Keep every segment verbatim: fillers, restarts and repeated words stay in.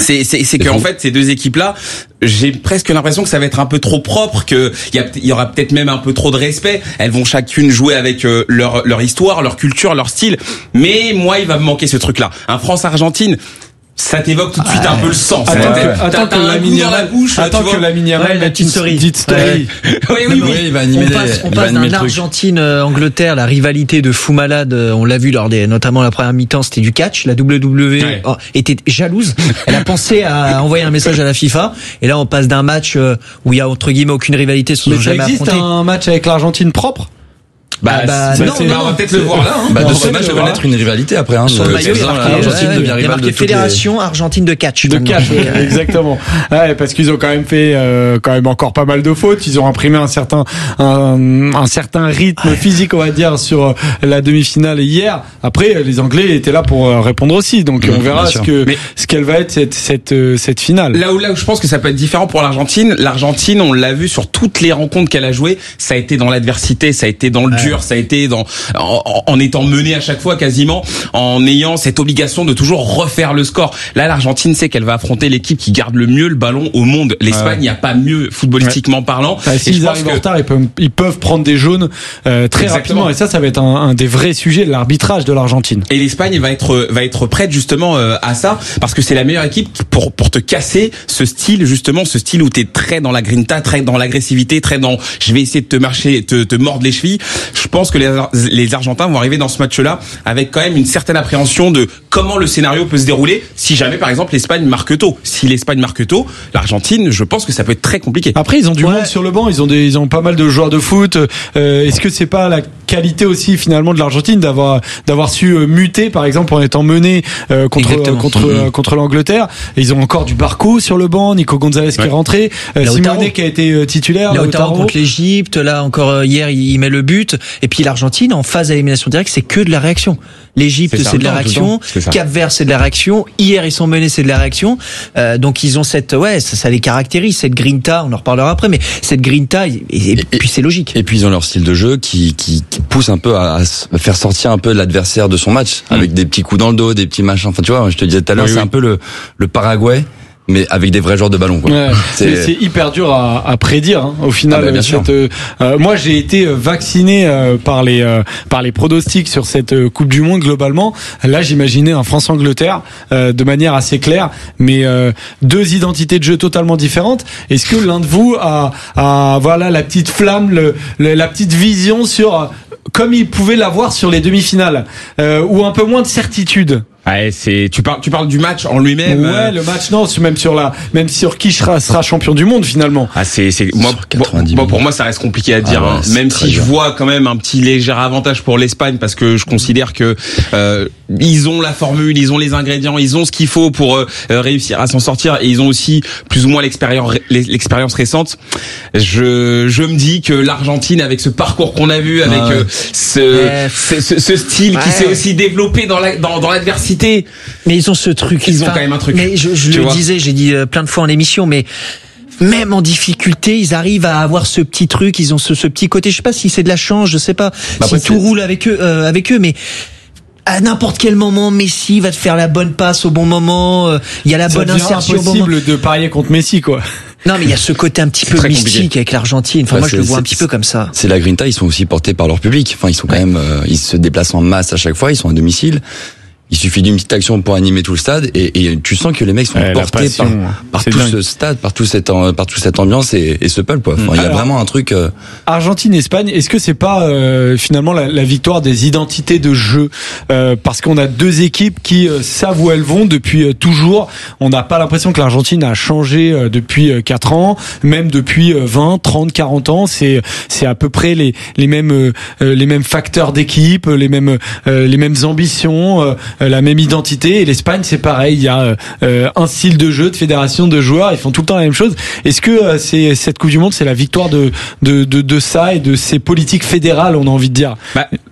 C'est, c'est, c'est qu'en fait, ces deux équipes-là, j'ai presque l'impression que ça va être un peu trop propre, que il y, a, il y aura peut-être même un peu trop de respect. Elles vont chacune jouer avec euh, leur, leur histoire, leur culture, leur style. Mais moi, il va me manquer ce truc-là. Un France-Argentine, ça t'évoque tout de suite ah, un peu le sang. Attends que, attends que la Miniamal, attends que la Miniamal mette une petite story. Oui, oui, oui. Il va animer on passe, les, on passe d'un Argentine-Angleterre, la rivalité de fou malade, on l'a vu lors des, notamment la première mi-temps, c'était du catch. La W W E ouais. oh, était jalouse. Elle a pensé à envoyer un message à la FIFA. Et là, on passe d'un match où il y a entre guillemets aucune rivalité. Mais ça existe un match avec l'Argentine propre? Bah, bah non, non, on va peut-être le voir là. Hein. Bah, de ce match, ça va naître une rivalité après. Hein, sur le maillot, il y a marqué, l'Argentine ouais, devient rivale marqué de Fédération les... Argentine de catch. De catch, exactement. Ouais, parce qu'ils ont quand même fait euh, quand même encore pas mal de fautes. Ils ont imprimé un certain un, un certain rythme physique, on va dire, sur la demi-finale hier. Après, les Anglais étaient là pour répondre aussi. Donc, mmh, on verra ce que Mais ce qu'elle va être cette cette cette finale. Là où là où je pense que ça peut être différent pour l'Argentine. L'Argentine, on l'a vu sur toutes les rencontres qu'elle a jouées. Ça a été dans l'adversité, ça a été dans le ouais. dur. Ça a été dans en, en étant mené à chaque fois quasiment, en ayant cette obligation de toujours refaire le score. Là, l'Argentine sait qu'elle va affronter l'équipe qui garde le mieux le ballon au monde. L'Espagne, il n'y a pas mieux footballistiquement ouais. parlant. Ah, S'ils arrivent que... en retard, ils peuvent, ils peuvent prendre des jaunes euh, très Exactement. rapidement. Et ça, ça va être un, un des vrais sujets de l'arbitrage de l'Argentine. Et l'Espagne va être va être prête justement euh, à ça, parce que c'est la meilleure équipe pour pour te casser ce style justement, ce style où t'es très dans la grinta, très dans l'agressivité, très dans je vais essayer de te marcher, te, te mordre les chevilles. Je pense que les, les Argentins vont arriver dans ce match-là avec quand même une certaine appréhension de comment le scénario peut se dérouler si jamais, par exemple, l'Espagne marque tôt. Si l'Espagne marque tôt, l'Argentine, je pense que ça peut être très compliqué. Après, ils ont du ouais. monde sur le banc, ils ont des, ils ont pas mal de joueurs de foot. Euh, est-ce que c'est pas la qualité aussi finalement de l'Argentine d'avoir d'avoir su muter, par exemple, en étant mené euh, contre Exactement. contre mmh. contre l'Angleterre? Et ils ont encore du Barco sur le banc, Nico Gonzalez ouais. qui est rentré, euh, Simone qui a été titulaire, Lautaro, Lautaro contre l'Égypte. Là encore hier, il met le but. Et puis l'Argentine en phase à élimination directe, c'est que de la réaction. L'Égypte, c'est, c'est de la réaction. Cap-Vert, c'est de la réaction. Hier, ils sont menés, c'est de la réaction. Euh, donc, ils ont cette, ouais, ça, ça les caractérise, cette grinta. On en reparlera après, mais cette grinta, et, et, et puis c'est logique. Et puis, ils ont leur style de jeu qui, qui, qui pousse un peu à, à faire sortir un peu l'adversaire de son match, mmh. avec des petits coups dans le dos, des petits machins. Enfin, tu vois, je te disais tout à l'heure, oui, c'est oui. un peu le, le Paraguay, mais avec des vrais joueurs de ballon, quoi. Ouais, c'est... c'est hyper dur à, à prédire, hein, au final. Ah bah, bien cette, sûr. Euh, moi, j'ai été vacciné euh, par les euh, par les pronostics sur cette euh, Coupe du Monde globalement. Là, j'imaginais un France-Angleterre euh, de manière assez claire, mais euh, deux identités de jeu totalement différentes. Est-ce que l'un de vous a, a voilà la petite flamme, le, le, la petite vision sur comme il pouvait l'avoir sur les demi-finales, euh, ou un peu moins de certitude? Ouais, c'est tu parles tu parles du match en lui-même. Ouais, euh... le match non, c'est même sur la même sur qui sera sera champion du monde finalement. Ah c'est c'est moi bon, pour moi ça reste compliqué à dire, ah ouais, hein. Même si je vois quand même un petit léger avantage pour l'Espagne, parce que je considère que euh, ils ont la formule, ils ont les ingrédients, ils ont ce qu'il faut pour euh, réussir à s'en sortir, et ils ont aussi plus ou moins l'expérience l'expérience récente. Je je me dis que l'Argentine, avec ce parcours qu'on a vu, avec ah ouais. euh, ce, ouais. ce, ce ce style ouais. qui s'est aussi développé dans la dans dans l'adversité. Mais ils ont ce truc. Ils ont enfin, quand même un truc. Mais je, je le vois. disais, j'ai dit plein de fois en émission, mais même en difficulté, ils arrivent à avoir ce petit truc. Ils ont ce, ce petit côté. Je sais pas si c'est de la chance, je sais pas bah si tout c'est... roule avec eux, euh, avec eux, mais. À n'importe quel moment, Messi va te faire la bonne passe au bon moment. Il euh, y a la ça bonne insertion. C'est impossible de parier contre Messi, quoi. Non, mais il y a ce côté un petit c'est peu mystique compliqué. Avec l'Argentine. Enfin, bah, moi, je le vois un petit peu comme ça. C'est la grinta. Ils sont aussi portés par leur public. Enfin, ils sont quand ouais. même, euh, ils se déplacent en masse à chaque fois. Ils sont à domicile. Il suffit d'une petite action pour animer tout le stade, et, et tu sens que les mecs sont ouais, portés passion, par, par tout dingue. ce stade, par tout cette, par toute cette ambiance et, et ce peuple, quoi. Enfin, il y a vraiment un truc. Euh... Argentine-Espagne, est-ce que c'est pas euh, finalement la, la victoire des identités de jeu, euh, parce qu'on a deux équipes qui euh, savent où elles vont depuis euh, toujours. On n'a pas l'impression que l'Argentine a changé euh, depuis euh, quatre ans, même depuis euh, vingt, trente, quarante ans. C'est c'est à peu près les les mêmes euh, les mêmes facteurs d'équipe, les mêmes euh, les mêmes ambitions. Euh, la même identité. Et l'Espagne, c'est pareil, il y a euh, un style de jeu, de fédération de joueurs, ils font tout le temps la même chose. Est-ce que euh, c'est cette Coupe du Monde, c'est la victoire de de de, de ça et de ces politiques fédérales, on a envie de dire? Bah,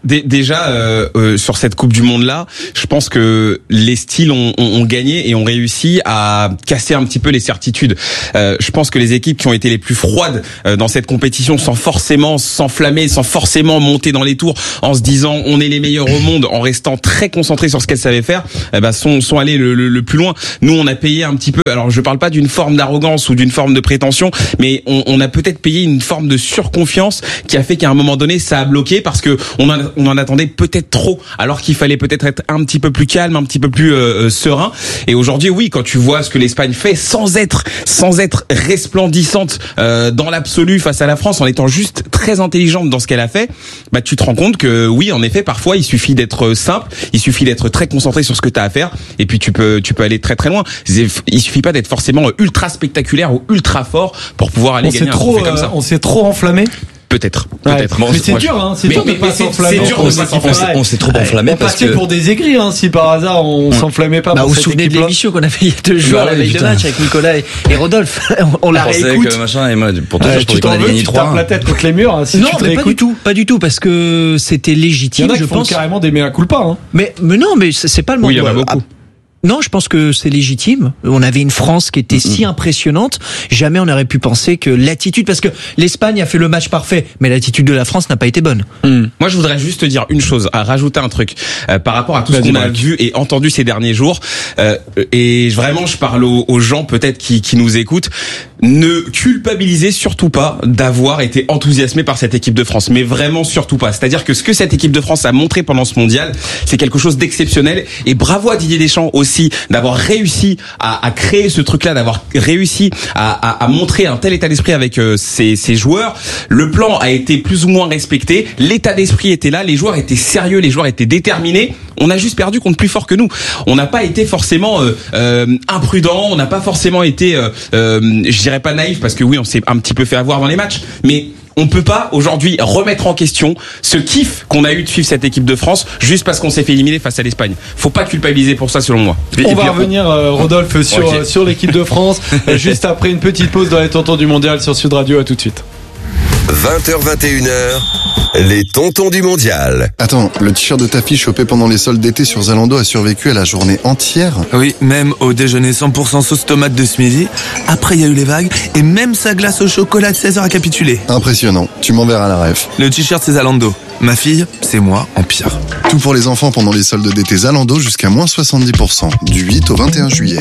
d- déjà euh, euh, sur cette Coupe du Monde là, je pense que les styles ont, ont, ont gagné et ont réussi à casser un petit peu les certitudes. Euh, je pense que les équipes qui ont été les plus froides euh, dans cette compétition, sans forcément s'enflammer, sans forcément monter dans les tours, en se disant on est les meilleurs au monde, en restant très concentrés sur ce qu'elles savaient faire, eh ben sont sont allés le, le, le plus loin. Nous, on a payé un petit peu. Alors, je parle pas d'une forme d'arrogance ou d'une forme de prétention, mais on, on a peut-être payé une forme de surconfiance qui a fait qu'à un moment donné, ça a bloqué parce que on en, on en attendait peut-être trop, alors qu'il fallait peut-être être un petit peu plus calme, un petit peu plus euh, serein. Et aujourd'hui, oui, quand tu vois ce que l'Espagne fait, sans être, sans être resplendissante euh, dans l'absolu face à la France, en étant juste très intelligente dans ce qu'elle a fait, bah tu te rends compte que oui, en effet, parfois il suffit d'être simple, il suffit d'être très concentré sur ce que tu as à faire, et puis tu peux, tu peux aller très très loin. Il suffit pas d'être forcément ultra spectaculaire ou ultra fort pour pouvoir aller on gagner un trop, trophée comme ça. On s'est trop enflammé. Peut-être, peut-être. Ouais. Mais c'est dur, hein. C'est dur de pas s'enflammer. C'est dur de pas s'enflammer. On s'est trop enflammé on parce passait que pour des aigris, hein, si par hasard on ouais. s'enflammait pas. Bah, pour vous vous souvenez de l'émission qu'on a fait il y a deux jours, bah, la veille de match avec Nicolas et, et Rodolphe. On la réécoute. Que machin et moi, pour te ouais, dire, je tu t'en veux, tu tapes la tête contre les murs, hein, si non, tu te mais pas du tout, pas du tout, parce que c'était légitime. Il y en a qui je font pense carrément des mea culpa, hein. Mais, mais non, mais c'est pas le moment. Oui, il y en a beaucoup. Non, je pense que c'est légitime. On avait une France qui était si impressionnante. Jamais on aurait pu penser que l'attitude, parce que l'Espagne a fait le match parfait, mais l'attitude de la France n'a pas été bonne. Mmh. Moi, je voudrais juste te dire une chose, à rajouter un truc euh, par rapport à tout ce qu'on a vu et entendu ces derniers jours. Euh, et vraiment, je parle aux, aux gens peut-être qui, qui nous écoutent. Ne culpabilisez surtout pas d'avoir été enthousiasmé par cette équipe de France, mais vraiment surtout pas. C'est-à-dire que ce que cette équipe de France a montré pendant ce mondial, c'est quelque chose d'exceptionnel. Et bravo à Didier Deschamps aussi d'avoir réussi à, à créer ce truc-là, d'avoir réussi à, à, à montrer un tel état d'esprit avec euh, ses, ses joueurs. Le plan a été plus ou moins respecté, l'état d'esprit était là, les joueurs étaient sérieux, les joueurs étaient déterminés. On a juste perdu contre plus fort que nous. On n'a pas été forcément euh, euh, imprudent, on n'a pas forcément été, euh, euh, je dirais pas naïf, parce que oui, on s'est un petit peu fait avoir dans les matchs, mais on peut pas aujourd'hui remettre en question ce kiff qu'on a eu de suivre cette équipe de France juste parce qu'on s'est fait éliminer face à l'Espagne. Faut pas culpabiliser pour ça, selon moi. Et on va revenir, euh, Rodolphe, sur okay. euh, sur l'équipe de France juste après une petite pause dans les tontons du mondial sur Sud Radio. À tout de suite. vingt heures vingt et une heures, les tontons du mondial. Attends, le t-shirt de ta fille chopé pendant les soldes d'été sur Zalando a survécu à la journée entière? Oui, même au déjeuner cent pour cent sauce tomate de ce midi. Après, il y a eu les vagues et même sa glace au chocolat de seize heures a capitulé. Impressionnant. Tu m'enverras la ref. Le t-shirt, c'est Zalando. Ma fille, c'est moi en pire. Tout pour les enfants pendant les soldes d'été Zalando jusqu'à moins soixante-dix pour cent. Du huit au vingt et un juillet.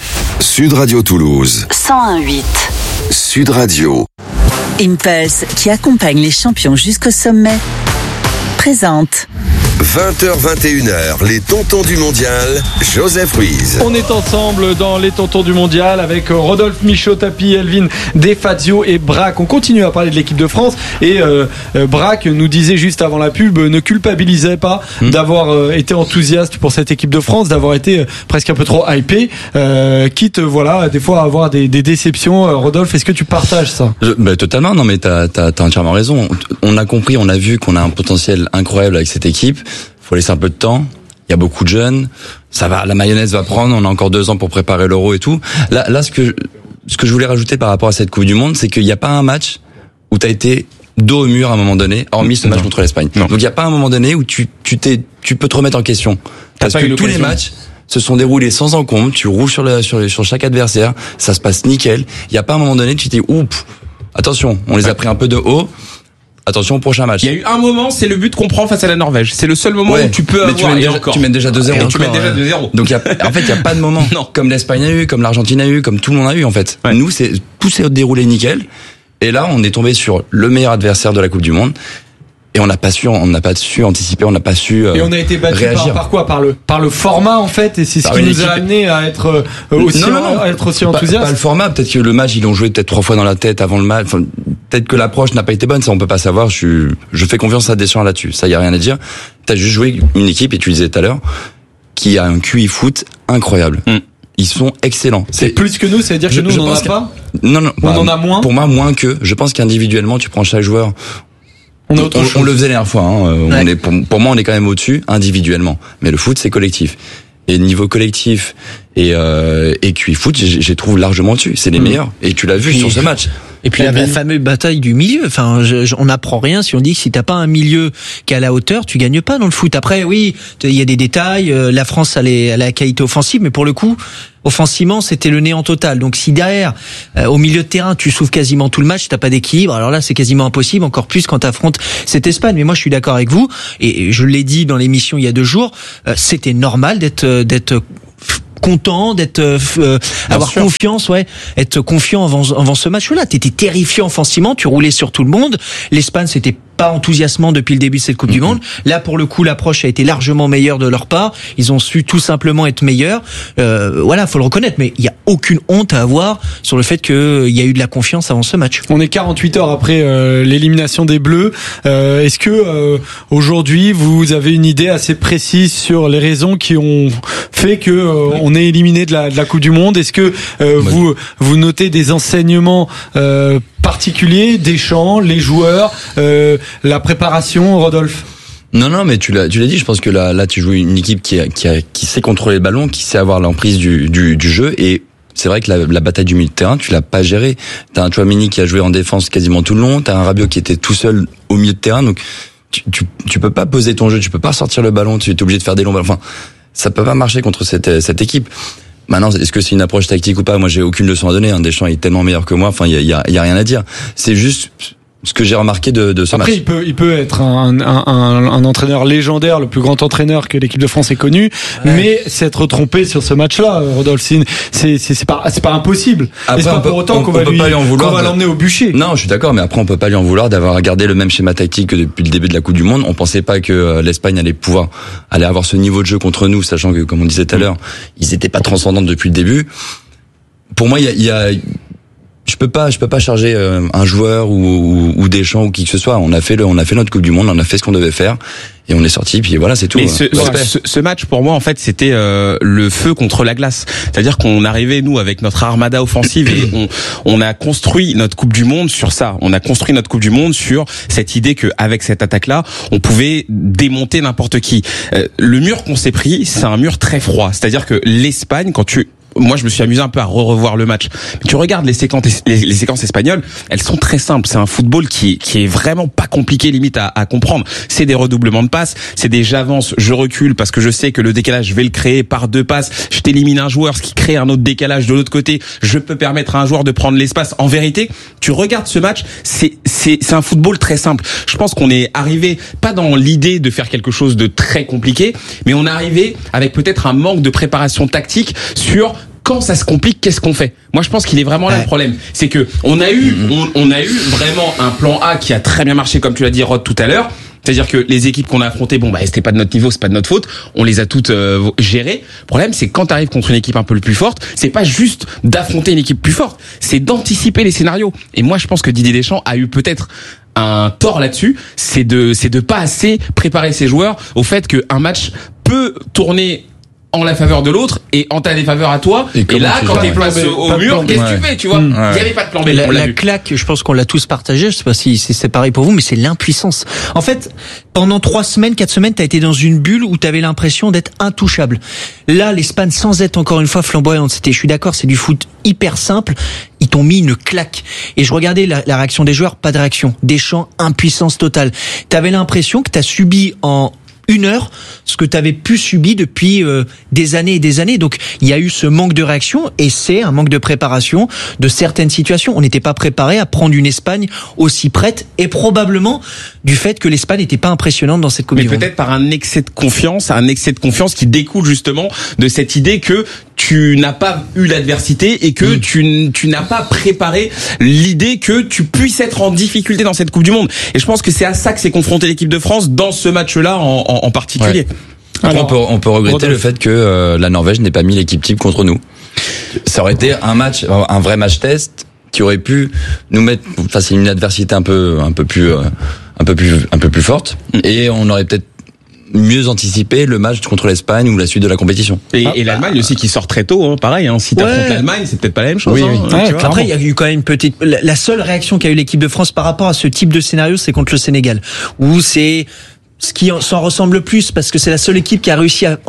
Sud Radio Toulouse. cent un virgule huit. Sud Radio. Impulse, qui accompagne les champions jusqu'au sommet, présente. vingt heures vingt et une heures, les tontons du mondial, Joseph Ruiz. On est ensemble dans les tontons du mondial avec Rodolphe Michaud, Tapi, Elvin Defazio et Braque. On continue à parler de l'équipe de France et euh, Braque nous disait juste avant la pub, ne culpabilisait pas mmh. d'avoir euh, été enthousiaste pour cette équipe de France, d'avoir été euh, presque un peu trop hypé, euh, quitte voilà des fois à avoir des, des déceptions. Euh, Rodolphe, est-ce que tu partages ça? Je, bah, totalement, non mais t'as, t'as, t'as entièrement raison. On a compris, on a vu qu'on a un potentiel incroyable avec cette équipe. Faut laisser un peu de temps. Il y a beaucoup de jeunes. Ça va, la mayonnaise va prendre. On a encore deux ans pour préparer l'Euro et tout. Là, là, ce que ce que je voulais rajouter par rapport à cette Coupe du Monde, c'est qu'il n'y a pas un match où t'as été dos au mur à un moment donné, hormis ce match non. contre l'Espagne. Non. Donc il n'y a pas un moment donné où tu tu t'es tu peux te remettre en question. Parce que tous les matchs se sont déroulés sans encombre. Tu roules sur le sur, sur chaque adversaire. Ça se passe nickel. Il n'y a pas un moment donné où tu t'es oups. Attention, on les a pris un peu de haut. Attention au prochain match. Il y a eu un moment, c'est le but qu'on prend face à la Norvège. C'est le seul moment ouais, où tu peux mais avoir. Tu mènes, déjà, tu mènes déjà deux zéro. Et tu mènes déjà deux zéro. Donc, y a, en fait, il n'y a pas de moment. Non. Comme l'Espagne a eu, comme l'Argentine a eu, comme tout le monde a eu, en fait. Ouais. Nous, c'est, tout s'est déroulé nickel. Et là, on est tombé sur le meilleur adversaire de la Coupe du Monde. Et on n'a pas su, on n'a pas su anticiper, on n'a pas su euh, et on a été battu réagir. Par, par quoi, par le, par le format en fait, et c'est ce par qui nous équipe. a amené à être euh, aussi, non, non, non. À être aussi enthousiaste. Pas, pas le format, peut-être que le match ils l'ont joué peut-être trois fois dans la tête avant le match. Enfin, peut-être que l'approche n'a pas été bonne, ça on peut pas savoir. Je suis, je fais confiance à Deschamps là-dessus. Ça y a rien à dire. T'as juste joué une équipe, et tu le disais tout à l'heure, qui a un Q I foot incroyable. Mm. Ils sont excellents. C'est, c'est plus que nous, ça veut dire je, que nous on en a pas. Non, non. On bah, en a moins. Pour moi, moins que. Je pense qu'individuellement, tu prends chaque joueur. On, on, on le faisait la dernière fois. Hein. Ouais. On est, pour, pour moi, on est quand même au-dessus individuellement. Mais le foot, c'est collectif. Et niveau collectif et euh, et Q I foot, j'ai, j'ai trouve largement au-dessus. C'est les mmh. meilleurs. Et tu l'as vu et sur ce match. Et puis la, la fameuse bataille du milieu. Enfin, je, je, on n'apprend rien si on dit que si t'as pas un milieu qui est à la hauteur, tu gagnes pas dans le foot. Après, oui, il y a des détails. La France a, les, a la qualité offensive, mais pour le coup, offensivement, c'était le néant total. Donc, si derrière, euh, au milieu de terrain, tu souffres quasiment tout le match, t'as pas d'équilibre. Alors là, c'est quasiment impossible. Encore plus quand t'affrontes cette Espagne. Mais moi, je suis d'accord avec vous. Et je l'ai dit dans l'émission il y a deux jours. Euh, c'était normal d'être, d'être content, d'être euh, avoir sûr. confiance, ouais, être confiant avant avant ce match-là. T'étais terrifiant offensivement, tu roulais sur tout le monde. L'Espagne, c'était pas enthousiasmant depuis le début de cette Coupe mmh. du Monde. Là, pour le coup, l'approche a été largement meilleure de leur part. Ils ont su tout simplement être meilleurs. Euh, voilà, faut le reconnaître. Mais il y a aucune honte à avoir sur le fait qu'il y a eu de la confiance avant ce match. On est quarante-huit heures après euh, l'élimination des Bleus. Euh, est-ce que euh, aujourd'hui, vous avez une idée assez précise sur les raisons qui ont fait que euh, on est éliminé de la, de la Coupe du Monde? Est-ce que euh, ouais. vous vous notez des enseignements euh, particuliers, Deschamps, les joueurs, euh, la préparation, Rodolphe? Non, non, mais tu l'as, tu l'as dit. Je pense que là, là, tu joues une équipe qui, a, qui, a, qui sait contrôler le ballon, qui sait avoir l'emprise du, du, du jeu. Et c'est vrai que la, la bataille du milieu de terrain, tu l'as pas gérée. T'as un Tchouaméni qui a joué en défense quasiment tout le long. T'as un Rabiot qui était tout seul au milieu de terrain. Donc, tu, tu, tu peux pas poser ton jeu, tu peux pas sortir le ballon. Tu es obligé de faire des longs ballons. Enfin, ça peut pas marcher contre cette, cette équipe. Maintenant, est-ce que c'est une approche tactique ou pas? Moi, j'ai aucune leçon à donner. Hein. Deschamps est tellement meilleur que moi. Enfin, il y a, y a, y a rien à dire. C'est juste ce que j'ai remarqué de, de ce Après, match. il peut, il peut être un, un, un, un entraîneur légendaire, le plus grand entraîneur que l'équipe de France ait connu, ouais. mais s'être trompé sur ce match-là, Rodolphe, c'est, c'est, c'est pas, c'est pas impossible. Après, c'est pas pour autant on, qu'on on va lui, lui en vouloir qu'on va l'emmener au bûcher. Non, je suis d'accord, mais après, on peut pas lui en vouloir d'avoir gardé le même schéma tactique que depuis le début de la Coupe du Monde. On pensait pas que l'Espagne allait pouvoir, allait avoir ce niveau de jeu contre nous, sachant que, comme on disait tout à l'heure, ils étaient pas transcendants depuis le début. Pour moi, il y a, il y a Je peux pas, je peux pas charger un joueur ou, ou, ou Deschamps ou qui que ce soit. On a fait le, on a fait notre Coupe du Monde, on a fait ce qu'on devait faire et on est sorti. Puis voilà, c'est tout. Mais ce, ce, ce match pour moi en fait c'était euh, le feu contre la glace. C'est-à-dire qu'on arrivait nous avec notre armada offensive et on, on a construit notre Coupe du Monde sur ça. On a construit notre Coupe du Monde sur cette idée que avec cette attaque-là, on pouvait démonter n'importe qui. Euh, le mur qu'on s'est pris, c'est un mur très froid. C'est-à-dire que l'Espagne, quand tu moi, je me suis amusé un peu à re-revoir le match. Mais tu regardes les séquences, les, les séquences espagnoles, elles sont très simples. C'est un football qui, qui est vraiment pas compliqué, limite à, à comprendre. C'est des redoublements de passes, c'est des j'avance, je recule parce que je sais que le décalage, je vais le créer par deux passes. Je t'élimine un joueur, ce qui crée un autre décalage de l'autre côté. Je peux permettre à un joueur de prendre l'espace. En vérité, tu regardes ce match, c'est, c'est, c'est un football très simple. Je pense qu'on est arrivé pas dans l'idée de faire quelque chose de très compliqué, mais on est arrivé avec peut-être un manque de préparation tactique sur quand ça se complique, qu'est-ce qu'on fait? Moi, je pense qu'il est vraiment là ouais. le problème. C'est que on a eu, on, on a eu vraiment un plan A qui a très bien marché, comme tu l'as dit, Rod, tout à l'heure. C'est-à-dire que les équipes qu'on a affrontées, bon, bah, c'était pas de notre niveau, c'est pas de notre faute. On les a toutes euh, gérées. Le problème, c'est que quand t'arrives contre une équipe un peu plus forte, c'est pas juste d'affronter une équipe plus forte, c'est d'anticiper les scénarios. Et moi, je pense que Didier Deschamps a eu peut-être un tort là-dessus, c'est de, c'est de pas assez préparer ses joueurs au fait qu'un match peut tourner en la faveur de l'autre et en ta défaveur à toi. Et, et là, quand t'es place au mur, qu'est-ce que tu fais, tu vois? Il ouais. y avait pas de plan B. La, la claque, je pense qu'on l'a tous partagé. Je sais pas si c'est pareil pour vous, mais c'est l'impuissance. En fait, pendant trois semaines, quatre semaines, t'as été dans une bulle où t'avais l'impression d'être intouchable. Là, l'Espagne, sans être encore une fois flamboyante, c'était, je suis d'accord, c'est du foot hyper simple. Ils t'ont mis une claque. Et je regardais la, la réaction des joueurs, pas de réaction. Deschamps, impuissance totale. T'avais l'impression que t'as subi en une heure ce que tu avais pu subir depuis euh, des années et des années. Donc il y a eu ce manque de réaction et c'est un manque de préparation de certaines situations. On n'était pas préparé à prendre une Espagne aussi prête et probablement du fait que l'Espagne n'était pas impressionnante dans cette Coupe du Monde. Mais peut-être par un excès de confiance, un excès de confiance qui découle justement de cette idée que tu n'as pas eu l'adversité et que mmh. tu, tu n'as pas préparé l'idée que tu puisses être en difficulté dans cette Coupe du Monde. Et je pense que c'est à ça que s'est confrontée l'équipe de France dans ce match-là en, en, en particulier. Ouais. Alors, on peut, on peut regretter Rodolphe. le fait que euh, la Norvège n'ait pas mis l'équipe type contre nous. Ça aurait été un match, un vrai match test qui aurait pu nous mettre face à une adversité un peu, un peu plus, euh, un peu plus, un peu plus forte, mmh. et on aurait peut-être mieux anticiper le match contre l'Espagne ou la suite de la compétition. Et, ah, et l'Allemagne aussi qui sort très tôt, hein, pareil. Hein, si t'affrontes ouais. l'Allemagne, c'est peut-être pas la même chose. Oui, hein, oui. Ouais, après, il y a eu quand même une petite. La, la seule réaction qu'a eu l'équipe de France par rapport à ce type de scénario, c'est contre le Sénégal, où c'est ce qui s'en ressemble le plus, parce que c'est la seule équipe qui a réussi à en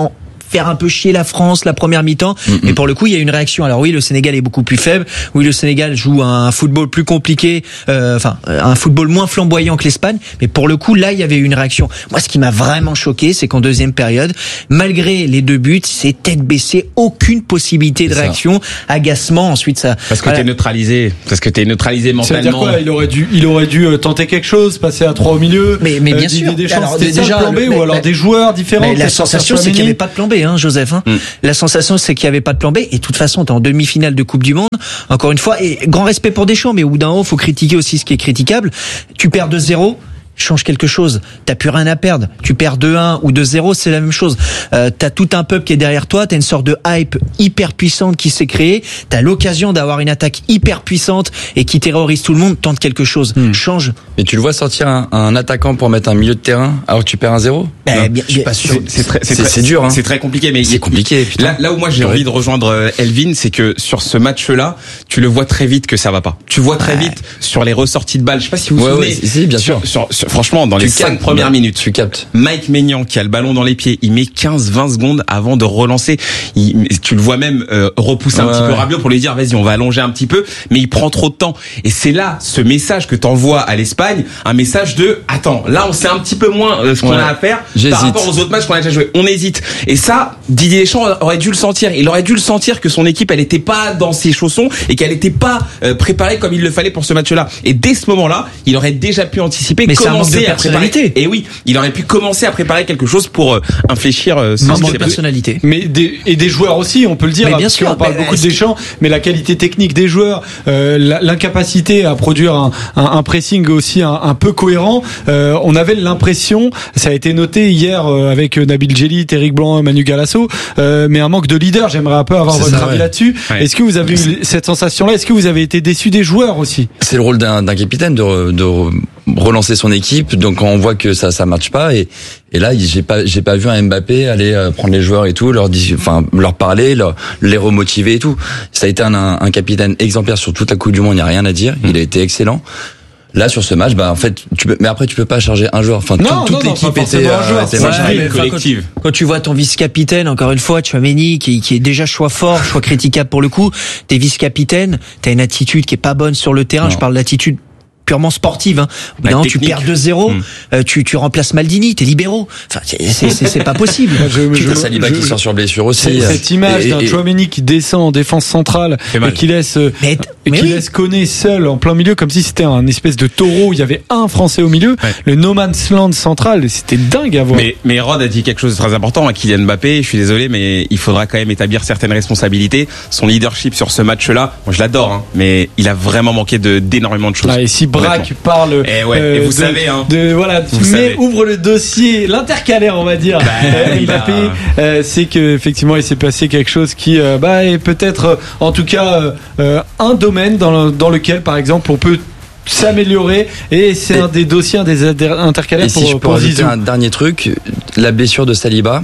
faire un peu chier la France la première mi-temps. Mm-hmm. Mais pour le coup, il y a une réaction. Alors oui, le Sénégal est beaucoup plus faible. Oui, le Sénégal joue un football plus compliqué, euh, enfin un football moins flamboyant que l'Espagne. Mais pour le coup, là, il y avait une réaction. Moi, ce qui m'a vraiment choqué, c'est qu'en deuxième période, malgré les deux buts, c'est tête baissée, aucune possibilité de réaction, agacement. Ensuite, ça. Parce que voilà. t'es neutralisé. Parce que t'es neutralisé mentalement. C'est-à-dire quoi, il aurait dû, il aurait dû tenter quelque chose, passer à trois au milieu. Mais, mais bien euh, sûr. Des chances, c'était déjà plan B, ou alors mais, des joueurs différents. La sensation, c'est qu'il n'y avait pas de plan B, hein, Joseph. Hein. Mm. La sensation, c'est qu'il n'y avait pas de plan B. Et de toute façon, t'es en demi-finale de Coupe du Monde. Encore une fois, et grand respect pour Deschamps, mais au bout d'un moment, faut critiquer aussi ce qui est critiquable. Tu perds deux zéro. Change quelque chose. T'as plus rien à perdre. Tu perds deux un ou deux zéro, c'est la même chose. Euh, t'as tout un peuple qui est derrière toi. T'as une sorte de hype hyper puissante qui s'est créée. T'as l'occasion d'avoir une attaque hyper puissante et qui terrorise tout le monde. Tente quelque chose. Hmm. Change. Mais tu le vois sortir un, un attaquant pour mettre un milieu de terrain alors que tu perds un zéro? Ben, bien, je suis pas sûr. C'est, c'est très, c'est, c'est, très, c'est dur. Hein. C'est très compliqué. Mais c'est compliqué. Là, là où moi j'ai envie de rejoindre Elvin, c'est que sur ce match-là, tu le vois très vite que ça va pas. Tu vois très ouais. vite sur les ressorties de balles. Je sais pas si vous vous ouais, souvenez. Ouais, si, bien sûr. Sur, sur, sur, franchement, dans tu les cinq premières bah, minutes, tu captes. Mike Maignan qui a le ballon dans les pieds, il met quinze vingt secondes avant de relancer. Il, tu le vois même euh, repousser ouais, un petit ouais. peu Rabiot pour lui dire vas-y, on va allonger un petit peu, mais il prend trop de temps. Et c'est là ce message que t'envoies à l'Espagne, un message de attends, là on sait un petit peu moins euh, ce qu'on ouais. a à faire J'hésite. Par rapport aux autres matchs qu'on a déjà joué. On hésite. Et ça, Didier Deschamps aurait dû le sentir. Il aurait dû le sentir que son équipe elle était pas dans ses chaussons et qu'elle était pas euh, préparée comme il le fallait pour ce match-là. Et dès ce moment-là, il aurait déjà pu anticiper, mais commencer à préparer. Et oui, il aurait pu commencer à préparer quelque chose pour euh, infléchir euh, ce manque de personnalité. Mais des, et des joueurs aussi, on peut le dire. Mais bien parce sûr, qu'on parle mais beaucoup de Deschamps, mais la qualité technique des joueurs, euh, l'incapacité à produire un, un, un pressing aussi un, un peu cohérent. Euh, on avait l'impression, ça a été noté hier euh, avec Nabil Djellit, Eric Blanc, Manu Galasso, euh, mais un manque de leader. J'aimerais un peu avoir c'est votre ça, avis ouais. là-dessus. Ouais. Est-ce que vous avez eu cette sensation-là? Est-ce que vous avez été déçu des joueurs aussi? C'est le rôle d'un, d'un capitaine de, de relancer son équipe. Donc quand on voit que ça ça marche pas et et là j'ai pas j'ai pas vu un Mbappé aller euh, prendre les joueurs et tout, leur dire, enfin leur parler, leur, les remotiver et tout. Ça a été un, un capitaine exemplaire sur toute la Coupe du Monde, il n'y a rien à dire. Il a été excellent. Là sur ce match, bah en fait, tu peux, mais après tu peux pas charger un joueur. Enfin, non, tout, toute non, l'équipe non, était, euh, était ouais, collective. Quand, quand tu vois ton vice-capitaine, encore une fois, Tchouaméni, qui, qui est déjà choix fort, choix critiquable pour le coup, t'es vice-capitaine, t'as une attitude qui est pas bonne sur le terrain. Non. Je parle d'attitude purement sportive, hein. Bah, non, tu perds deux zéro, mmh. euh, tu, tu remplaces Maldini, t'es libéraux. Enfin, c'est, c'est, c'est pas possible. je, tu as Saliba je, qui sort sur blessure aussi. Cette image et, d'un Tchouaméni qui descend en défense centrale et qui laisse, mais, et qui oui. laisse Koné seul en plein milieu, comme si c'était un espèce de taureau. Il y avait un Français au milieu. Ouais. Le no man's land central, c'était dingue à voir. Mais, mais Rod a dit quelque chose de très important à Kylian Mbappé. Je suis désolé, mais il faudra quand même établir certaines responsabilités. Son leadership sur ce match-là, moi je l'adore, hein, mais il a vraiment manqué de, d'énormément de choses. Ah, et si Braque parle et ouais, euh, et vous de, savez, hein. de voilà, vous mais savez. Ouvre le dossier, l'intercalaire, on va dire. Bah, euh, Mbappé, a... euh, c'est que effectivement, il s'est passé quelque chose qui, euh, bah, est peut-être, euh, en tout cas, euh, un domaine dans, le, dans lequel, par exemple, on peut s'améliorer et c'est et, un des dossiers, un des intercalaires et pour, si je pour peux rajouter un dernier truc, la blessure de Saliba.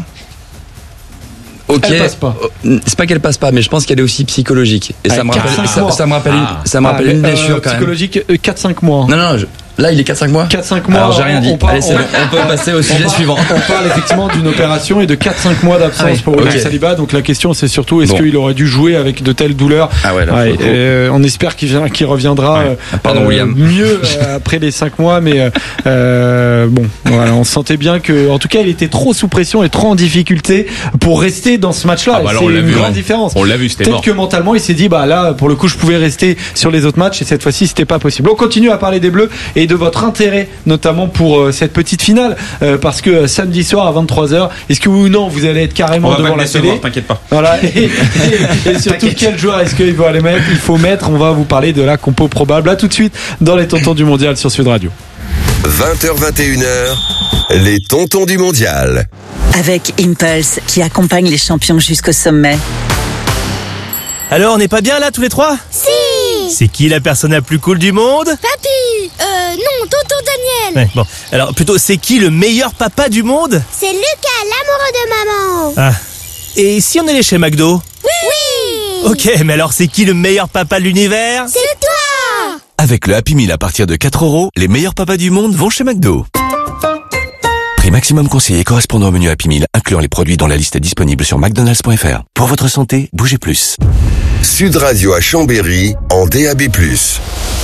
Ok, elle passe pas. C'est pas qu'elle passe pas, mais je pense qu'elle est aussi psychologique. Et ça me, rappelle, ça, ça me rappelle, ah. une, ça me rappelle ah, une blessure euh, quand psychologique, même. quatre cinq mois. Non, non, je, là il est quatre cinq mois. quatre cinq mois. Alors j'ai rien dit. On, parle, Allez, c'est on, on peut passer au sujet on suivant. On parle effectivement d'une opération et de quatre cinq mois d'absence ah oui. pour okay. Saliba. Donc la question c'est surtout est-ce bon. qu'il aurait dû jouer avec de telles douleurs. Ah ouais, là, ouais, euh, on espère qu'il, vient, qu'il reviendra ouais. euh, Pardon, euh, William. mieux euh, après les cinq mois, mais euh, bon, voilà, on sentait bien que, en tout cas, il était trop sous pression et trop en difficulté pour rester dans ce match-là. Ah bah alors, c'est une vu, grande hein. différence. On l'a vu, c'était Peut-être mort. que mentalement, il s'est dit, bah là, pour le coup, je pouvais rester sur les autres matchs et cette fois-ci, c'était pas possible. On continue à parler des Bleus et de votre intérêt, notamment pour euh, cette petite finale, euh, parce que euh, samedi soir à vingt-trois heures, est-ce que oui ou non, vous allez être carrément devant la télé? T'inquiète pas. Voilà. Et, et, et surtout, quel joueur est-ce qu'il faut aller mettre? Il faut mettre. On va vous parler de la compo probable. Là, tout de suite, dans les Tontons du Mondial sur Sud Radio. vingt heures vingt et une heures, les Tontons du Mondial. Avec Impulse, qui accompagne les champions jusqu'au sommet. Alors, on n'est pas bien là tous les trois? Si. C'est qui la personne la plus cool du monde? Papy. Euh, non, tonton Daniel. Ouais, bon, alors plutôt, c'est qui le meilleur papa du monde? C'est Lucas, l'amoureux de maman. Ah. Et si on allait chez McDo? Oui. Oui. Ok, mais alors c'est qui le meilleur papa de l'univers? C'est toi. Avec le Happy Meal à partir de quatre euros, les meilleurs papas du monde vont chez McDo. Prix maximum conseillé correspondant au menu Happy Meal, incluant les produits dont la liste est disponible sur mcdonalds point f r. Pour votre santé, bougez plus. Sud Radio à Chambéry en D A B plus.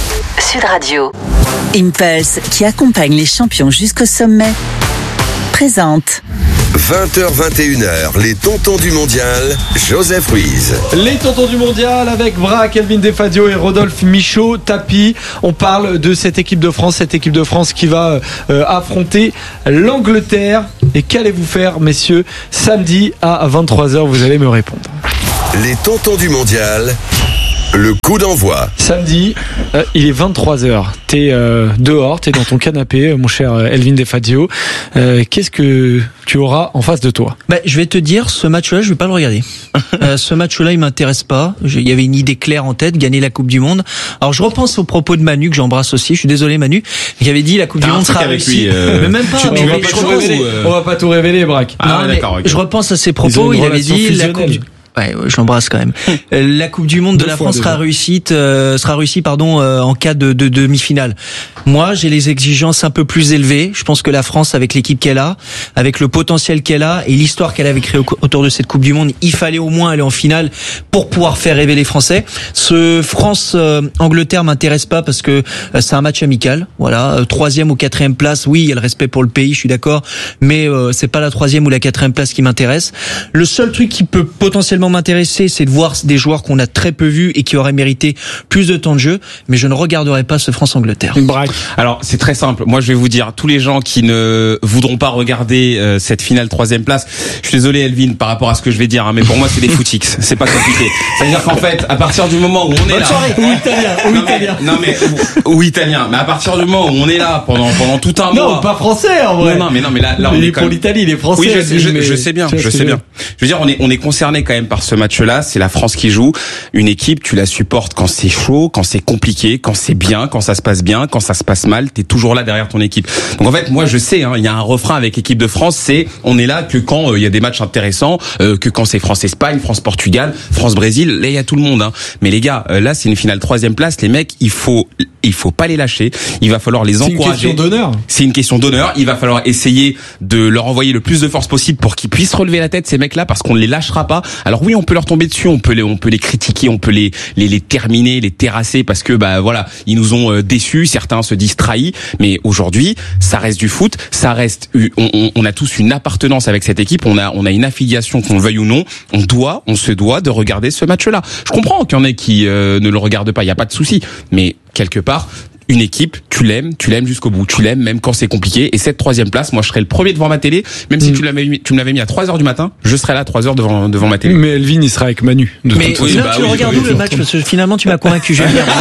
Sud Radio. Impulse, qui accompagne les champions jusqu'au sommet, présente. vingt heures vingt et une heures, les tontons du mondial, Joseph Ruiz. Les tontons du mondial avec Braque, Elvin Defadio et Rodolphe Michaud, tapis. On parle de cette équipe de France, cette équipe de France qui va euh, affronter l'Angleterre. Et qu'allez-vous faire, messieurs, samedi à vingt-trois heures? Vous allez me répondre. Les tontons du mondial, le coup d'envoi. Samedi, euh, il est vingt-trois heures. T'es euh, dehors, t'es dans ton canapé, mon cher Elvin Defadio. Euh, qu'est-ce que tu auras en face de toi? Bah, je vais te dire, ce match-là, je vais pas le regarder. euh, ce match-là, il m'intéresse pas. Il y avait une idée claire en tête, gagner la Coupe du Monde. Alors, je repense aux propos de Manu, que j'embrasse aussi. Je suis désolé, Manu, qui avait dit la Coupe T'as du Monde sera réussie. Euh... Mais même pas. Mais, mais, je repense, euh... On va pas tout révéler, Braque. Ah, non, ouais, d'accord, okay. Je repense à ses propos. Il avait dit la Coupe du Ouais, je l'embrasse quand même. La Coupe du Monde de la France sera réussie, euh, sera réussie, pardon, euh, en cas de, de, de demi-finale. Moi, j'ai les exigences un peu plus élevées. Je pense que la France, avec l'équipe qu'elle a, avec le potentiel qu'elle a et l'histoire qu'elle avait créée autour de cette Coupe du Monde, il fallait au moins aller en finale pour pouvoir faire rêver les Français. Ce France-Angleterre m'intéresse pas parce que euh, c'est un match amical. Voilà, euh, troisième ou quatrième place. Oui, il y a le respect pour le pays, je suis d'accord, mais euh, c'est pas la troisième ou la quatrième place qui m'intéresse. Le seul truc qui peut potentiellement m'intéresser, c'est de voir des joueurs qu'on a très peu vus et qui auraient mérité plus de temps de jeu, mais je ne regarderai pas ce France-Angleterre. Alors, c'est très simple. Moi, je vais vous dire, tous les gens qui ne voudront pas regarder euh, cette finale troisième place, je suis désolé, Elvin, par rapport à ce que je vais dire, hein, mais pour moi, c'est des footix. C'est pas compliqué. C'est-à-dire qu'en fait, à partir du moment où on est Bonne là, soirée. Ou italien, ou non, italien. Mais, non mais ou, ou italien, mais à partir du moment où on est là pendant pendant tout un non, mois. Non, pas français en vrai. Non, non, mais non, mais là, là, on il est, est quand pour même... l'Italie, il est français. Oui, je sais, je, mais... je sais bien, je sais bien. Je veux dire, on est on est concerné quand même par ce match-là. C'est la France qui joue. Une équipe, tu la supportes quand c'est chaud, quand c'est compliqué, quand c'est bien, quand ça se passe bien, quand ça se passe mal. T'es toujours là derrière ton équipe. Donc en fait, moi je sais, hein, il y a un refrain avec l'équipe de France, c'est on est là que quand il euh, y a des matchs intéressants, euh, que quand c'est France-Espagne, France-Portugal, France-Brésil, là il y a tout le monde. Hein. Mais les gars, euh, là c'est une finale troisième place. Les mecs, il faut il faut pas les lâcher. Il va falloir les encourager. C'est une question d'honneur. C'est une question d'honneur. Il va falloir essayer de leur envoyer le plus de force possible pour qu'ils puissent relever la tête, ces mecs-là, parce qu'on ne les lâchera pas. Alors oui, on peut leur tomber dessus, on peut les on peut les critiquer, on peut les les, les terminer, les terrasser parce que bah voilà, ils nous ont euh, déçus. Certains se disent trahis, mais aujourd'hui, ça reste du foot, ça reste, on, on, on a tous une appartenance avec cette équipe, on a, on a une affiliation, qu'on le veuille ou non, on doit, on se doit de regarder ce match-là. Je comprends qu'il y en ait qui euh, ne le regardent pas, il y a pas de souci, mais quelque part, une équipe, tu l'aimes, tu l'aimes jusqu'au bout, tu l'aimes même quand c'est compliqué. Et cette troisième place, moi je serais le premier devant ma télé, même si mmh. tu l'avais mis, tu me l'avais mis à trois heures du matin, je serais là à trois heures devant devant ma télé. Mais Elvin il sera avec Manu. De mais oui, là, bah, tu oui, regardes où le match parce que finalement tu m'as convaincu, je vais venir.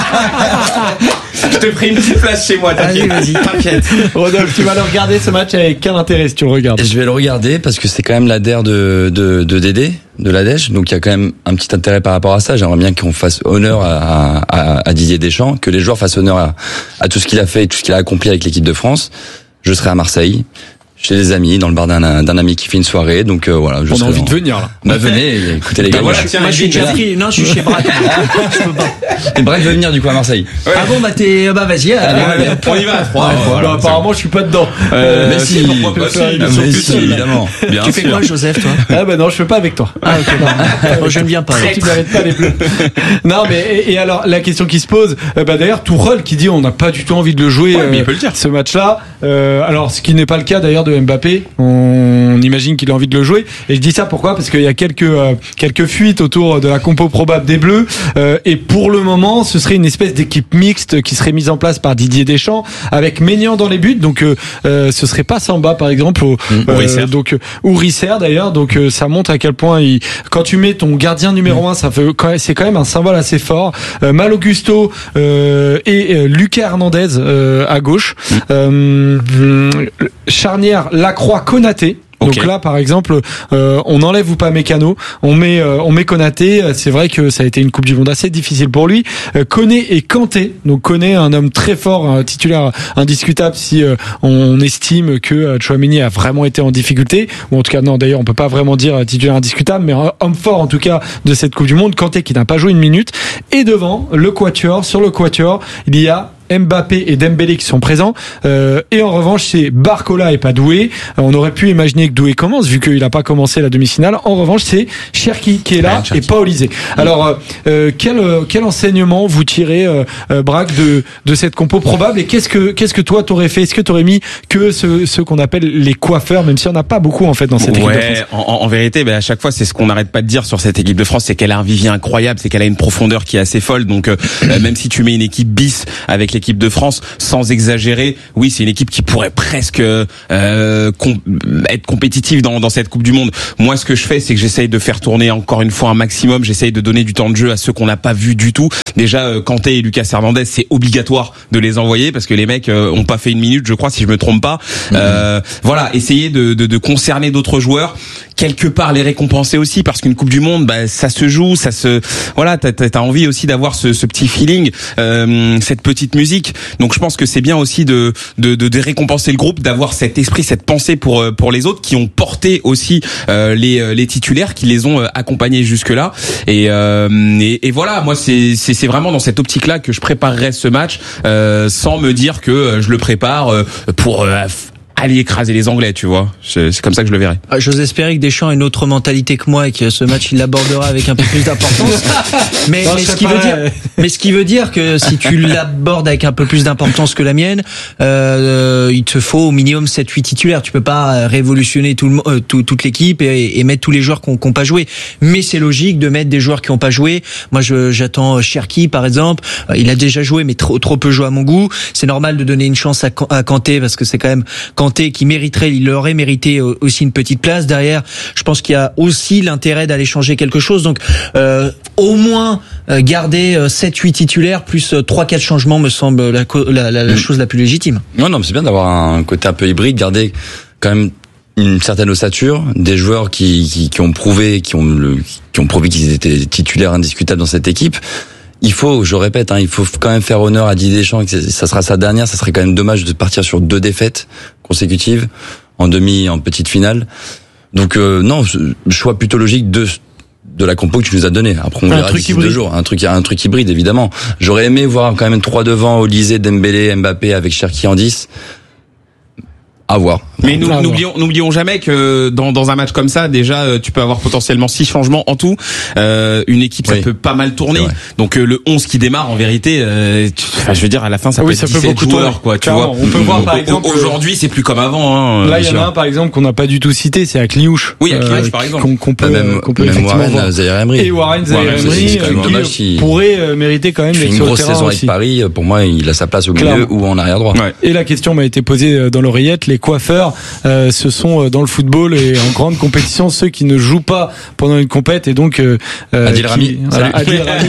Je te prie une petite place chez moi, t'inquiète. Vas-y, vas-y. T'inquiète. Rodolphe, tu vas le regarder ce match avec quel intérêt si tu le regardes? Je vais le regarder parce que c'est quand même l'A D E R de de de Dédé, de l'Adèche, donc il y a quand même un petit intérêt par rapport à ça. J'aimerais bien qu'on fasse honneur à, à, à Didier Deschamps, que les joueurs fassent honneur à, à tout ce qu'il a fait et tout ce qu'il a accompli avec l'équipe de France. Je serai à Marseille, chez des amis, dans le bar d'un, d'un ami qui fait une soirée, donc euh, voilà. Je On a envie en... de venir là. Bah venez, écoutez les gars. Bah, voilà, tiens, moi je suis déjà pris. Non, je suis chez Braque. Je peux pas. Et Braque veut venir du coup à Marseille. Ouais. Ah bon, bah t'es, bah vas-y. Allez, allez, on y va à trois. Ouais, voilà, bah, apparemment, je suis pas dedans. Euh, mais si, pourquoi pas, si, mais si, si, évidemment. Bien tu sûr. Fais quoi, Joseph, toi? Ah bah non, je fais pas avec toi. Ah ok. Moi, je ne viens pas. Tu n'arrêtes pas les bleus. Non, mais et, et alors la question qui se pose, euh, bah d'ailleurs Tourelle qui dit on n'a pas du tout envie de le jouer. Ouais, mais il peut euh, le dire. Ce match-là. Euh, alors ce qui n'est pas le cas d'ailleurs de Mbappé. On imagine qu'il a envie de le jouer. Et je dis ça pourquoi? Parce qu'il y a quelques euh, quelques fuites autour de la compo probable des Bleus. Euh, et pour le moment, ce serait une espèce d'équipe mixte qui serait mise en place par Didier Deschamps avec Maignan dans les buts. Donc euh, euh, ce serait pas Samba par exemple. Au, mmh, euh, donc ou Risser d'ailleurs. Donc euh, ça montre à quel point il, quand tu mets ton gardien numéro mmh. un, ça fait c'est quand même un symbole assez fort. Euh, Mal Augusto euh, et euh, Lucas Hernandez euh, à gauche. Mmh. Euh, charnière Lacroix Konaté. Donc okay. Là, par exemple, euh, on enlève ou pas Mécano, on met, euh, on met Konaté. C'est vrai que ça a été une Coupe du Monde assez difficile pour lui. Euh, Koné et Kanté. Donc Koné, un homme très fort, un titulaire indiscutable si euh, on estime que euh, Tchouaméni a vraiment été en difficulté. Ou en tout cas, non, d'ailleurs, on peut pas vraiment dire titulaire indiscutable, mais un homme fort en tout cas de cette Coupe du Monde. Kanté qui n'a pas joué une minute. Et devant, le quatuor, sur le quatuor, il y a Mbappé et Dembélé qui sont présents. Euh, et en revanche, c'est Barcola et pas Doué. Euh, on aurait pu imaginer que Doué commence vu qu'il n'a pas commencé la demi-finale. En revanche, c'est Cherki qui est là ouais, et pas Olysée. Alors, euh, quel quel enseignement vous tirez, euh, euh, Braque, de de cette compo probable et qu'est-ce que qu'est-ce que toi t'aurais fait? Est-ce que t'aurais mis que ceux, ceux qu'on appelle les coiffeurs, même si on n'a pas beaucoup en fait dans cette ouais, équipe de France? En, en vérité, ben à chaque fois, c'est ce qu'on n'arrête pas de dire sur cette équipe de France, c'est qu'elle a un vivier incroyable, c'est qu'elle a une profondeur qui est assez folle. Donc, euh, même si tu mets une équipe bis avec l'équipe de France, sans exagérer, oui, c'est une équipe qui pourrait presque euh, com- être compétitive dans, dans cette Coupe du Monde. Moi, ce que je fais, c'est que j'essaye de faire tourner encore une fois un maximum. J'essaye de donner du temps de jeu à ceux qu'on n'a pas vu du tout. Déjà, euh, Kanté et Lucas Hernandez, c'est obligatoire de les envoyer parce que les mecs euh, ont pas fait une minute, je crois, si je me trompe pas. Mmh. Euh, voilà, essayer de, de, de concerner d'autres joueurs, quelque part les récompenser aussi, parce qu'une Coupe du Monde, bah, ça se joue, ça se, voilà, t'as, t'as envie aussi d'avoir ce, ce petit feeling, euh, cette petite musique. Donc je pense que c'est bien aussi de, de, de, de récompenser le groupe, d'avoir cet esprit, cette pensée pour pour les autres qui ont porté aussi euh, les les titulaires, qui les ont euh, accompagnés jusque là. Et, euh, et et voilà, moi c'est c'est c'est vraiment dans cette optique-là que je préparerais ce match, euh, sans me dire que je le prépare euh, pour euh, aller écraser les Anglais, tu vois. C'est, c'est comme ça que je le verrai. Ah, j'ose espérer que Deschamps a une autre mentalité que moi et que ce match il l'abordera avec un peu plus d'importance. Mais, non, mais ce qui veut dire, mais ce qui veut dire que si tu l'abordes avec un peu plus d'importance que la mienne, euh, il te faut au minimum sept huit titulaires. Tu peux pas révolutionner tout le, euh, tout, toute l'équipe et, et mettre tous les joueurs qui n'ont pas joué. Mais c'est logique de mettre des joueurs qui n'ont pas joué. Moi, je, j'attends Cherki par exemple. Il a déjà joué, mais trop, trop peu joué à mon goût. C'est normal de donner une chance à, à Kanté parce que c'est quand même Kanté qui mériterait, il aurait mérité aussi une petite place derrière. Je pense qu'il y a aussi l'intérêt d'aller changer quelque chose. Donc euh, au moins euh, garder sept huit titulaires plus trois quatre changements me semble la, la, la, la chose la plus légitime. Non, non, mais c'est bien d'avoir un côté un peu hybride, garder quand même une certaine ossature, des joueurs qui, qui, qui ont prouvé, qui ont, le, qui ont prouvé qu'ils étaient titulaires indiscutables dans cette équipe. Il faut, je répète, hein, il faut quand même faire honneur à Didier Deschamps, que ça sera sa dernière. Ça serait quand même dommage de partir sur deux défaites consécutives en demi, en petite finale. Donc euh, non, choix plutôt logique de de la compo que tu nous as donné. Après on verra d'ici deux jours. Un truc, un truc hybride évidemment. J'aurais aimé voir quand même trois devant, Olysée, Dembélé, Mbappé avec Cherki en dix. À voir. Mais nous, n'oublions, n'oublions jamais que dans, dans un match comme ça, déjà, tu peux avoir potentiellement six changements en tout. Euh, une équipe, ça oui. peut pas mal tourner. Donc euh, le onze qui démarre, en vérité, euh, tu, enfin, je veux dire, à la fin, ça oui, peut ça être dix-sept peut joueurs, quoi. Tu vois. On peut voir par exemple. Aujourd'hui, c'est plus comme avant. Hein, là, il y en a un par exemple qu'on n'a pas du tout cité, c'est Akliouche. Oui, Akliouche euh, par exemple. Qu'on, qu'on peut, même, qu'on peut même effectivement Warren, Zaïre Emery. Et Warren Zaïre Emery, euh, qui pourrait euh, mériter quand même d'être sur le terrain. Une grosse saison avec Paris, pour moi, il a sa place au milieu ou en arrière droit. Et la question m'a été posée dans l'oreillette, les coiffeurs. Euh, ce sont dans le football et en grande compétition ceux qui ne jouent pas pendant une compète et donc euh, Adil Rami, voilà, Adil Rami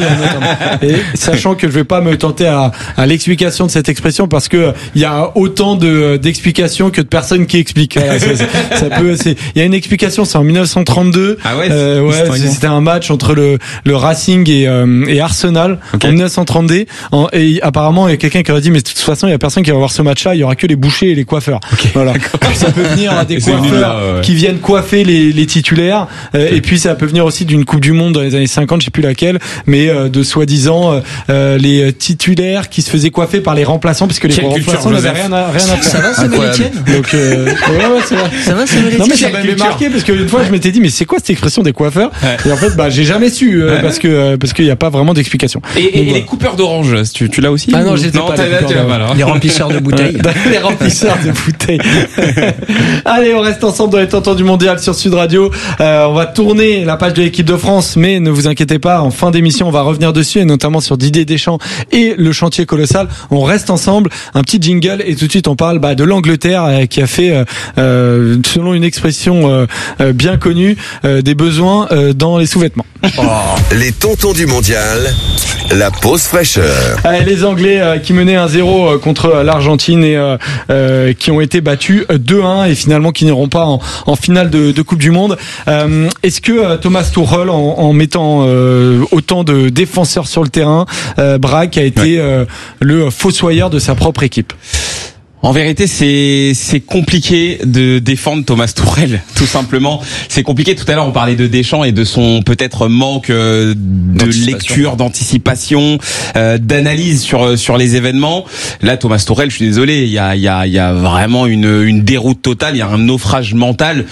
et sachant que je vais pas me tenter à, à l'explication de cette expression parce que il y a autant de d'explications que de personnes qui expliquent. Voilà, ça, ça, ça peut, c'est, il y a une explication, c'est en dix-neuf cent trente-deux. Ah ouais, euh, ouais, c'est, c'était un match entre le le Racing et euh, et Arsenal okay. en dix-neuf cent trente-deux. En, et apparemment il y a quelqu'un qui aurait dit mais de toute façon il y a personne qui va voir ce match-là, il y aura que les bouchers et les coiffeurs. Okay. Voilà. Ça peut venir à des coiffeurs là, ouais. qui viennent coiffer les, les titulaires euh, et puis ça peut venir aussi d'une Coupe du Monde dans les années cinquante, je sais plus laquelle, mais euh, de soi-disant euh, les titulaires qui se faisaient coiffer par les remplaçants parce que les Quelle remplaçants n'avaient rien à, rien à faire. Ça va, ça va, Etienne. Donc euh, ouais, ouais, c'est vrai. Ça va, ça va. Non mais ça m'avait marqué parce qu'une fois je m'étais dit mais c'est quoi cette expression des coiffeurs ouais. Et en fait bah j'ai jamais su euh, ouais. parce que euh, parce qu'il y a pas vraiment d'explication. Et, et, et voilà. Les coupeurs d'orange, tu, tu l'as aussi? Ah non, j'étais non, pas. Là, tu mal, hein. Les remplisseurs de bouteilles. Les remplisseurs de bouteilles. Allez, on reste ensemble dans les Tontons du Mondial sur Sud Radio. Euh, on va tourner la page de l'équipe de France, mais ne vous inquiétez pas, en fin d'émission, on va revenir dessus, et notamment sur Didier Deschamps et le chantier colossal. On reste ensemble, un petit jingle, et tout de suite on parle bah, de l'Angleterre euh, qui a fait, euh, selon une expression euh, euh, bien connue, euh, des besoins euh, dans les sous-vêtements. Oh. Les Tontons du Mondial, la pause fraîcheur. Allez, les Anglais euh, qui menaient un zéro euh, contre l'Argentine et euh, euh, qui ont été battus deux un et finalement qui n'iront pas en, en finale de, de Coupe du Monde. Euh, est-ce que euh, Thomas Tuchel, en, en mettant euh, autant de défenseurs sur le terrain, euh, Braque a été ouais. euh, le fossoyeur de sa propre équipe? En vérité, c'est c'est compliqué de défendre Thomas Tuchel, tout simplement. C'est compliqué. Tout à l'heure, on parlait de Deschamps et de son peut-être manque de lecture, d'anticipation, euh, d'analyse sur sur les événements. Là, Thomas Tuchel, je suis désolé, il y a il y a il y a vraiment une une déroute totale. Il y a un naufrage mental.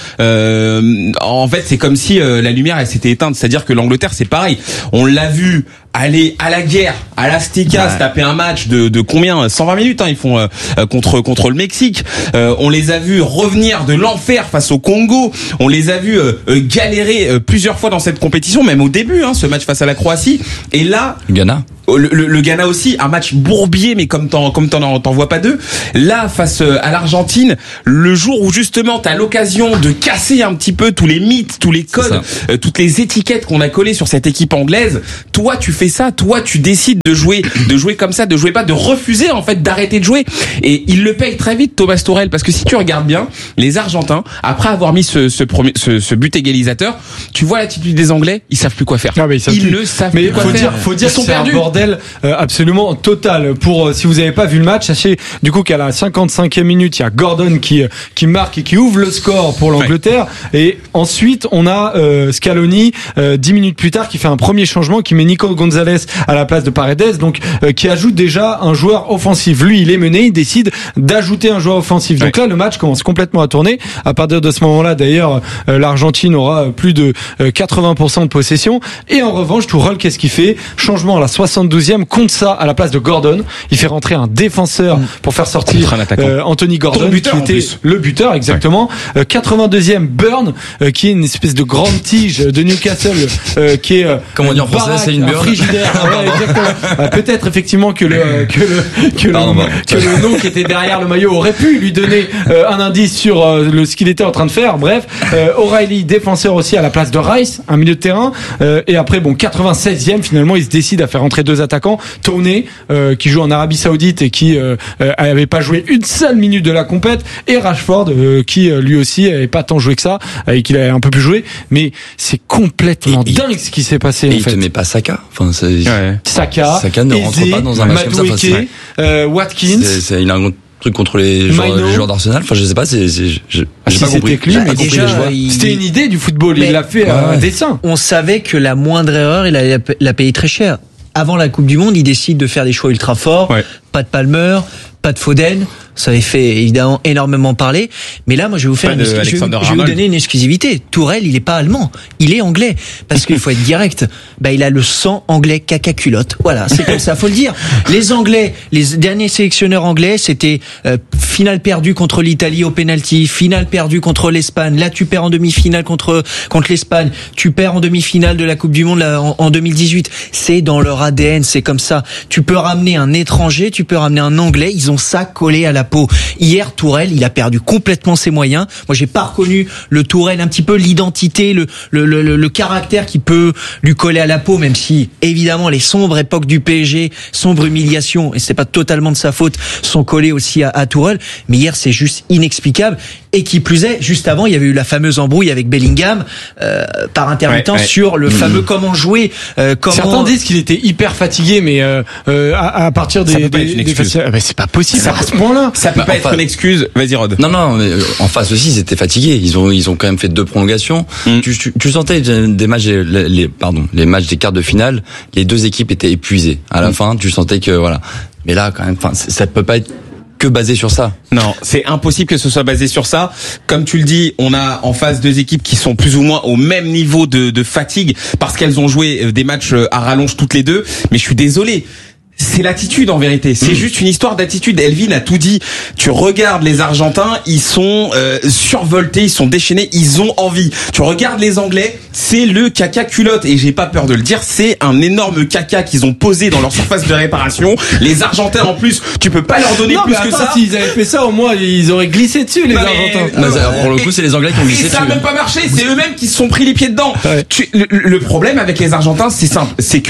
Euh, en fait, c'est comme si euh, la lumière elle s'était éteinte. C'est-à-dire que l'Angleterre, c'est pareil. On l'a vu aller à la guerre, à l'Azteca, ouais. se taper un match de, de combien cent vingt minutes, hein, ils font euh, contre contre le Mexique. Euh, on les a vus revenir de l'enfer face au Congo. On les a vus euh, euh, galérer euh, plusieurs fois dans cette compétition, même au début, hein, ce match face à la Croatie. Et là, Ghana. Le, le, le Ghana aussi, un match bourbier, mais comme t'en comme t'en t'en vois pas deux. Là, face à l'Argentine, le jour où justement t'as l'occasion de casser un petit peu tous les mythes, tous les codes, euh, toutes les étiquettes qu'on a collées sur cette équipe anglaise. Toi, tu fais ça. Toi, tu décides de jouer, de jouer comme ça, de jouer pas, de refuser en fait d'arrêter de jouer. Et il le paye très vite, Thomas Tuchel, parce que si tu regardes bien, les Argentins, après avoir mis ce ce premier ce, ce but égalisateur, tu vois l'attitude des Anglais, ils savent plus quoi faire. Ah, mais ils, ils ne savent mais plus quoi faut faire. Dire, faut dire, ils sont c'est perdus. Un bordel euh, absolument total. Pour euh, si vous n'avez pas vu le match, sachez du coup qu'à la cinquante-cinquième minute, il y a Gordon qui qui marque et qui ouvre le score pour l'Angleterre. Ouais. Et ensuite, on a euh, Scaloni euh, dix minutes plus tard qui fait un premier changement, qui met Nico Gonzalez à la place de Paredes, donc euh, qui ajoute déjà un joueur offensif. Lui, il est mené, il décide d'ajouter un joueur offensif. Donc ouais. là, le match commence complètement à tourner. À partir de ce moment-là, d'ailleurs, euh, l'Argentine aura plus de euh, quatre-vingts pour cent de possession. Et en revanche, Tuchel, qu'est-ce qu'il fait? Changement à la soixante-douzième, Konsa à la place de Gordon. Il fait rentrer un défenseur pour faire sortir euh, Anthony Gordon, buteur, qui était le buteur, exactement. Ouais. Euh, quatre-vingt-deuxième, Burn, euh, qui est une espèce de grande tige de Newcastle, euh, qui est... Euh, Comment on dit en français, c'est une Burn. Frigidaire. Ouais, exactement. Euh, peut-être effectivement que le que le que, Pardon, le, que le nom qui était derrière le maillot aurait pu lui donner euh, un indice sur euh, le ce qu'il était en train de faire. Bref, euh, O'Reilly, défenseur aussi à la place de Rice, un milieu de terrain. Euh, et après, bon, quatre-vingt-seizième, finalement, il se décide à faire entrer deux attaquants. Toney, euh, qui joue en Arabie Saoudite et qui euh, euh, avait pas joué une seule minute de la compète, et Rashford, euh, qui euh, lui aussi avait pas tant joué que ça, euh, et qu'il avait un peu pu jouer. Mais c'est complètement et, dingue ce qui s'est passé. Et en il fait. te met pas Saka. Enfin, c'est... Ouais. Saka, Saka ne rentre Eze, pas dans un match comme ça. Enfin, c'est... euh, Watkins. C'est, c'est, il a un truc contre les joueurs, les joueurs d'Arsenal. Enfin, je sais pas, c'est, c'est, je, j'ai ah, si pas compris. Clean, bah, compris déjà, il... C'était une idée du football. Mais il l'a fait ouais, à dessein. On savait que la moindre erreur, il allait la payer très cher. Avant la Coupe du Monde, il décide de faire des choix ultra forts. Ouais. Pas de Palmer, pas de Foden. Ça avait fait évidemment énormément parler. Mais là, moi, je vais vous faire, une, je vais, je vais vous donner une exclusivité. Tuchel, il est pas allemand, il est anglais. Parce qu'il faut être direct. Bah, il a le sang anglais caca culotte. Voilà, c'est comme ça, faut le dire. Les Anglais, les derniers sélectionneurs anglais, c'était euh, finale perdue contre l'Italie au penalty, finale perdue contre l'Espagne. Là, tu perds en demi-finale contre contre l'Espagne. Tu perds en demi-finale de la Coupe du Monde là, en, en deux mille dix-huit. C'est dans leur A D N, c'est comme ça. Tu peux ramener un étranger, tu peux ramener un Anglais. Ils ont ça collé à la peau. Hier, Tuchel, il a perdu complètement ses moyens. Moi, j'ai pas reconnu le Tuchel, un petit peu l'identité, le, le, le, le caractère qui peut lui coller à la peau, même si, évidemment, les sombres époques du P S G, sombres humiliations, et c'est pas totalement de sa faute, sont collées aussi à, à Tuchel. Mais hier, c'est juste inexplicable. Et qui plus est, juste avant, il y avait eu la fameuse embrouille avec Bellingham, euh, par intermittence, ouais, ouais. sur le mmh. fameux comment jouer, euh, comment... Certains disent qu'il était hyper fatigué, mais, euh, euh à, à partir des, des, des faciles... Mais c'est pas possible, ça, à ce point-là. Ça peut bah, pas être face... une excuse. Vas-y, Rod. Non, non, mais en face aussi, ils étaient fatigués. Ils ont, ils ont quand même fait deux prolongations. Mm. Tu, tu, tu sentais des matchs, les, les, pardon, les matchs des quarts de finale, les deux équipes étaient épuisées. À la mm. fin, tu sentais que, voilà. Mais là, quand même, enfin, ça peut pas être que basé sur ça. Non, c'est impossible que ce soit basé sur ça. Comme tu le dis, on a en face deux équipes qui sont plus ou moins au même niveau de, de fatigue parce qu'elles ont joué des matchs à rallonge toutes les deux. Mais je suis désolé. C'est l'attitude en vérité. C'est mmh. juste une histoire d'attitude. Elvin a tout dit. Tu regardes les Argentins, ils sont euh, survoltés, ils sont déchaînés, ils ont envie. Tu regardes les Anglais, c'est le caca culotte. Et j'ai pas peur de le dire, c'est un énorme caca qu'ils ont posé dans leur surface de réparation. Les Argentins en plus, tu peux pas leur donner non, plus mais attends, que ça. S'ils avaient fait ça, au moins ils auraient glissé dessus les non, Argentins. Mais, bah, pour le coup, c'est les Anglais qui ont glissé et dessus. Ça a même pas marché. C'est eux-mêmes qui se sont pris les pieds dedans. Ouais. Tu, le, le problème avec les Argentins, c'est simple, c'est que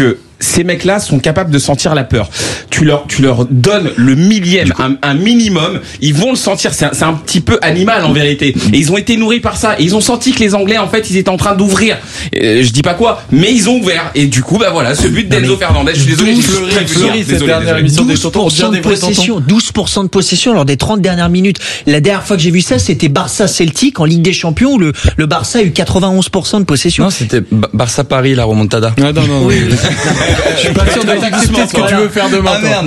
ces mecs-là sont capables de sentir la peur. Tu leur, tu leur donnes le millième, un, un minimum, ils vont le sentir. C'est un, c'est un petit peu animal en vérité. Et ils ont été nourris par ça. Et ils ont senti que les Anglais, en fait, ils étaient en train d'ouvrir. Euh, je dis pas quoi, mais ils ont ouvert. Et du coup, bah voilà, ce but d'Enzo Fernandez. Je suis désolé, j'ai pleuré, pleuré cette dernière émission des tontons. douze pour cent de possession, douze pour cent de possession lors des trente dernières minutes. La dernière fois que j'ai vu ça, c'était Barça-Celtic en Ligue des Champions où le, le Barça a eu quatre-vingt-onze pour cent de possession. Non, c'était Barça-Paris, la remontada. Ah, non, non, oui. Je suis pas sûr d'avoir accepté ce que tu veux faire demain. Ah merde.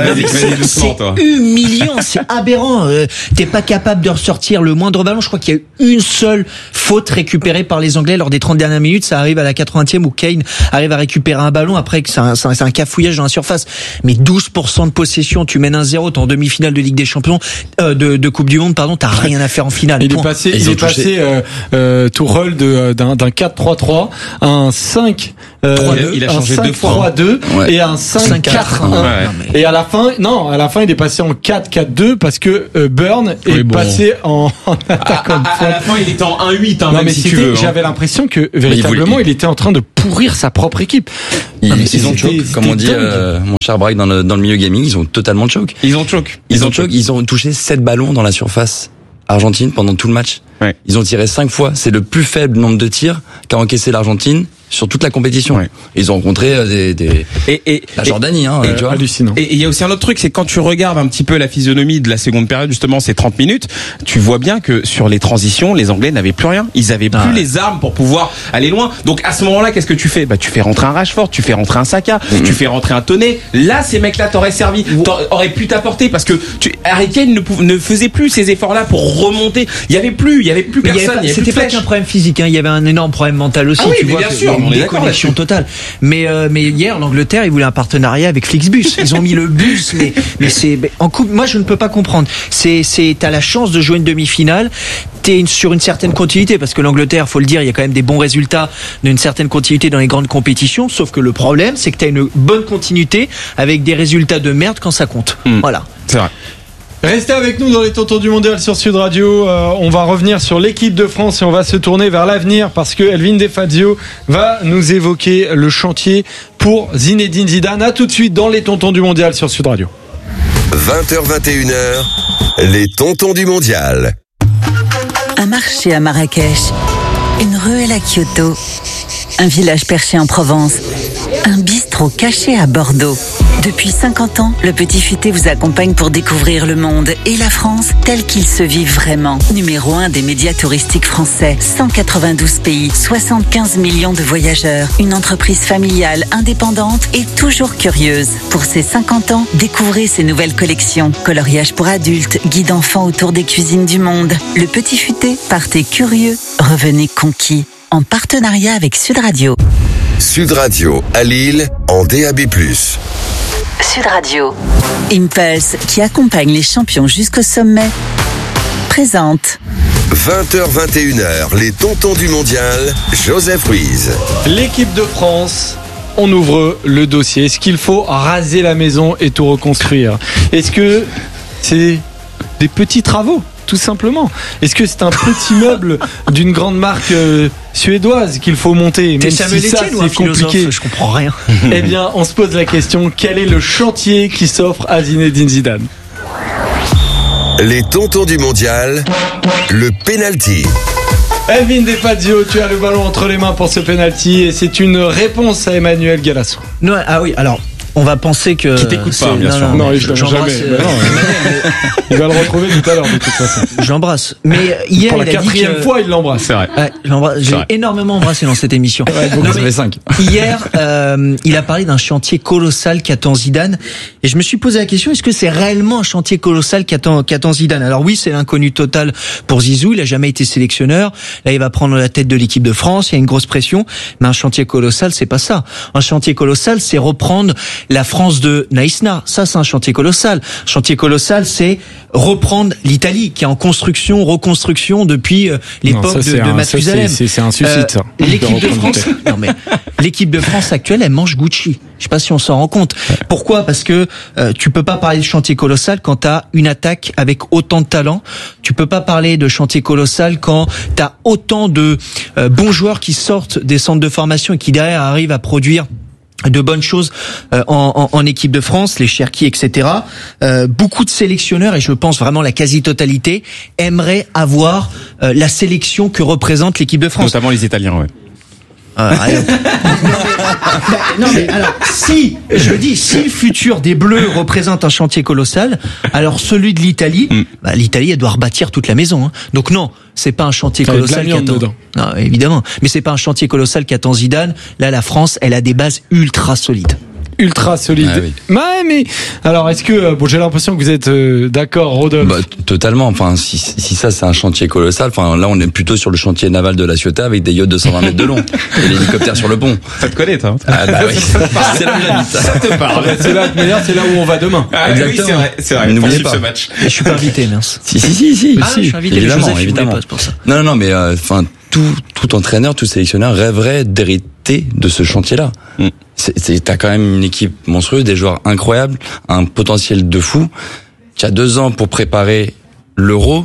C'est humiliant, c'est aberrant. Euh, t'es pas capable de ressortir le moindre ballon. Je crois qu'il y a eu une seule faute récupérée par les Anglais lors des trente dernières minutes. Ça arrive à la quatre-vingtième où Kane arrive à récupérer un ballon après que c'est un, c'est un, c'est un cafouillage dans la surface. Mais douze pour cent de possession, tu mènes un zéro, t'es en demi-finale de Ligue des Champions, euh, de, de Coupe du Monde, pardon, t'as rien à faire en finale. Il est passé, il est passé euh, euh, Tuchel de d'un d'un quatre trois trois à un cinq euh, il a changé deux fois trois deux ouais. Et un cinq quatre un. Ouais. Et à la fin, non, à la fin il est passé en quatre quatre deux parce que euh, Burn est oui, bon. passé en, en attaquant. À, à, à la fin, il était en un huit, hein, non, même mais si tu veux. J'avais hein. l'impression que véritablement, il, il était en train de pourrir sa propre équipe. Ils, non, ils ont choke, comme on dit, euh, mon cher Braque, dans le, dans le milieu gaming, ils ont totalement choke. Ils ont choke. Ils, ils ont choke. Ils ont touché sept ballons dans la surface argentine pendant tout le match. Ouais. Ils ont tiré cinq fois. C'est le plus faible nombre de tirs qu'a encaissé l'Argentine sur toute la compétition. Ouais. Ils ont rencontré des, des et, et la Jordanie, et, hein, et, tu vois. Hallucinant. Et il y a aussi un autre truc, c'est quand tu regardes un petit peu la physionomie de la seconde période, justement ces trente minutes, tu vois bien que sur les transitions, les Anglais n'avaient plus rien. Ils avaient plus ah ouais. les armes pour pouvoir aller loin. Donc à ce moment-là, qu'est-ce que tu fais ? Bah tu fais rentrer un Rashford, tu fais rentrer un Saka, mmh. tu fais rentrer un Toney. Là, ces mecs-là t'auraient servi, t'aurais pu t'apporter parce que tu, Harry Kane ne, pou- ne faisait plus ces efforts-là pour remonter. Il y avait plus, il y avait plus personne. Il y avait pas, il y avait c'était plus pas qu'un problème physique, hein. Il y avait un énorme problème mental aussi. Ah oui, tu mais vois, bien sûr, on est d'accord là-dessus. Totale. Mais euh, mais hier l'Angleterre ils voulaient un partenariat avec Flixbus. Ils ont mis le bus mais mais c'est en coupe. Moi je ne peux pas comprendre. C'est c'est t'as la chance de jouer une demi-finale. T'es une, sur une certaine continuité parce que l'Angleterre, faut le dire, il y a quand même des bons résultats d'une certaine continuité dans les grandes compétitions. Sauf que le problème c'est que t'as une bonne continuité avec des résultats de merde quand ça compte. Mmh. Voilà. C'est vrai. Restez avec nous dans les tontons du mondial sur Sud Radio. Euh, on va revenir sur l'équipe de France et on va se tourner vers l'avenir parce que Elvin Defazio va nous évoquer le chantier pour Zinedine Zidane. À tout de suite dans les tontons du mondial sur Sud Radio. vingt heures vingt et une heures, les tontons du mondial. Un marché à Marrakech, une ruelle à Kyoto, un village perché en Provence, un bistrot caché à Bordeaux. Depuis cinquante ans, le Petit Futé vous accompagne pour découvrir le monde et la France tel qu'il se vit vraiment. Numéro un des médias touristiques français, cent quatre-vingt-douze pays, soixante-quinze millions de voyageurs, une entreprise familiale, indépendante et toujours curieuse. Pour ses cinquante ans, découvrez ses nouvelles collections. Coloriage pour adultes, guide enfants autour des cuisines du monde. Le Petit Futé, partez curieux, revenez conquis. En partenariat avec Sud Radio. Sud Radio, à Lille, en D A B plus. Sud Radio. Impulse, qui accompagne les champions jusqu'au sommet, présente. vingt heures vingt et une heures, les tontons du mondial, Joseph Ruiz. L'équipe de France, on ouvre le dossier. Est-ce qu'il faut raser la maison et tout reconstruire ? Est-ce que c'est des petits travaux ? Tout simplement. Est-ce que c'est un petit meuble d'une grande marque euh, suédoise qu'il faut monter ? Même si ça, c'est compliqué. Je comprends rien. Eh bien, on se pose la question, quel est le chantier qui s'offre à Zinedine Zidane ? Les tontons du mondial, le penalty. Elvin Defazio, tu as le ballon entre les mains pour ce penalty et c'est une réponse à Emmanuel Galasso. Non, ah oui, alors... On va penser que. Qui t'écoute pas, bien non, sûr. Non, non, je jamais. Euh... Non, il va le retrouver tout à l'heure, de toute façon. J'embrasse. Mais hier, pour la il a quatrième dit que... fois, il l'embrasse. C'est vrai. Ouais, j'embrasse. J'ai vrai. énormément embrassé dans cette émission. Ouais, donc non, ça fait cinq. Hier, euh, il a parlé d'un chantier colossal qu'attend Zidane. Et je me suis posé la question, est-ce que c'est réellement un chantier colossal qu'attend, qu'attend Zidane ? Alors oui, c'est l'inconnu total pour Zizou. Il a jamais été sélectionneur. Là, il va prendre la tête de l'équipe de France. Il y a une grosse pression. Mais un chantier colossal, c'est pas ça. Un chantier colossal, c'est reprendre la France de Naïsna, ça c'est un chantier colossal. Chantier colossal, c'est reprendre l'Italie qui est en construction, reconstruction depuis euh, l'époque non, ça, de, de Mathusalem. C'est, c'est un suicide. Euh, ça, l'équipe de France, non mais l'équipe de France actuelle, elle mange Gucci. Je sais pas si on s'en rend compte. Ouais. Pourquoi ? Parce que euh, tu peux pas parler de chantier colossal quand t'as une attaque avec autant de talent. Tu peux pas parler de chantier colossal quand t'as autant de euh, bons joueurs qui sortent des centres de formation et qui derrière arrivent à produire de bonnes choses euh, en, en, en équipe de France, les Cherki, et cetera. Euh, beaucoup de sélectionneurs, et je pense vraiment la quasi-totalité, aimeraient avoir euh, la sélection que représente l'équipe de France. Notamment les Italiens, ouais. Euh, non, mais, bah, non mais alors si je dis si le futur des Bleus représente un chantier colossal, alors celui de l'Italie, mm. bah, l'Italie elle doit rebâtir toute la maison. Hein. Donc non, c'est pas un chantier ça colossal qui attend. Dedans. Non, évidemment, mais c'est pas un chantier colossal qui attend Zidane. Là, la France, elle a des bases ultra solides. Ultra solide. Ah, oui. Ouais, mais alors est-ce que bon, j'ai l'impression que vous êtes euh, d'accord, Rodolphe? Bah, totalement. Enfin, si, si ça c'est un chantier colossal, enfin là on est plutôt sur le chantier naval de la Ciotat avec des yachts de cent vingt mètres de long et l'hélicoptère sur le pont. Ça te connaît, toi? Ah bah oui. C'est là où ça te parle. C'est là, d'ailleurs, c'est là où on va demain. Ah, exactement. Oui, c'est vrai. C'est vrai. N'oubliez pas ce match. Je suis pas invité, mince. Si si si si. Ah, si. Je suis invité. Évidemment, Joseph, évidemment. Pas, pour ça. Non non non, mais enfin. Euh, Tout, tout entraîneur, tout sélectionneur rêverait d'hériter de ce chantier-là. Mm. C'est, c'est, t'as quand même une équipe monstrueuse, des joueurs incroyables, un potentiel de fou. Tu as deux ans pour préparer l'Euro.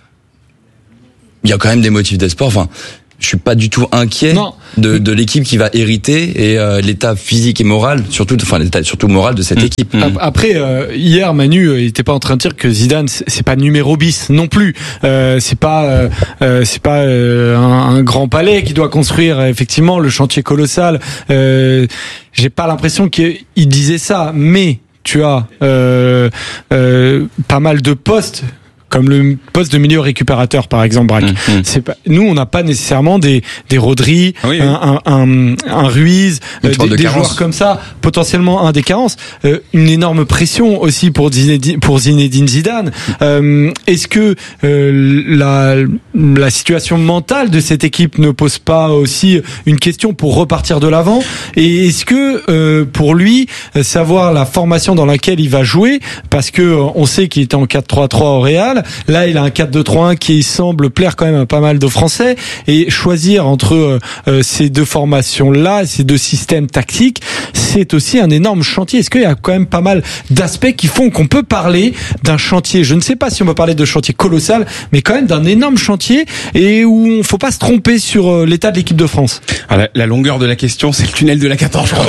Il y a quand même des motifs d'espoir. Enfin, je suis pas du tout inquiet de, de l'équipe qui va hériter et euh, l'état physique et moral, surtout, enfin l'état surtout moral de cette mmh. équipe. Mmh. Après, euh, hier, Manu, il était pas en train de dire que Zidane, c'est pas numéro bis non plus. Euh, c'est pas, euh, c'est pas euh, un, un grand palais qui doit construire. Effectivement, le chantier colossal. Euh, j'ai pas l'impression qu'il disait ça, mais tu as euh, euh, pas mal de postes. Comme le poste de milieu récupérateur, par exemple, Braque. Mmh, mmh. C'est pas, nous, on n'a pas nécessairement des, des Rodri, ah oui, oui. Un, un, un, un Ruiz, euh, des, de des joueurs comme ça, potentiellement un des carences. Euh, une énorme pression aussi pour Zinedine, pour Zinedine Zidane. Euh, est-ce que euh, la, la situation mentale de cette équipe ne pose pas aussi une question pour repartir de l'avant? Et est-ce que, euh, pour lui, savoir la formation dans laquelle il va jouer, parce que on sait qu'il était en quatre trois trois au Real, là, il a un quatre deux trois un qui semble plaire quand même à pas mal de Français. Et choisir entre euh, ces deux formations-là, ces deux systèmes tactiques, c'est aussi un énorme chantier. Est-ce qu'il y a quand même pas mal d'aspects qui font qu'on peut parler d'un chantier, je ne sais pas si on peut parler de chantier colossal, mais quand même d'un énorme chantier et où il ne faut pas se tromper sur euh, l'état de l'équipe de France? Ah, la, la longueur de la question, c'est le tunnel de la quatorze, je crois.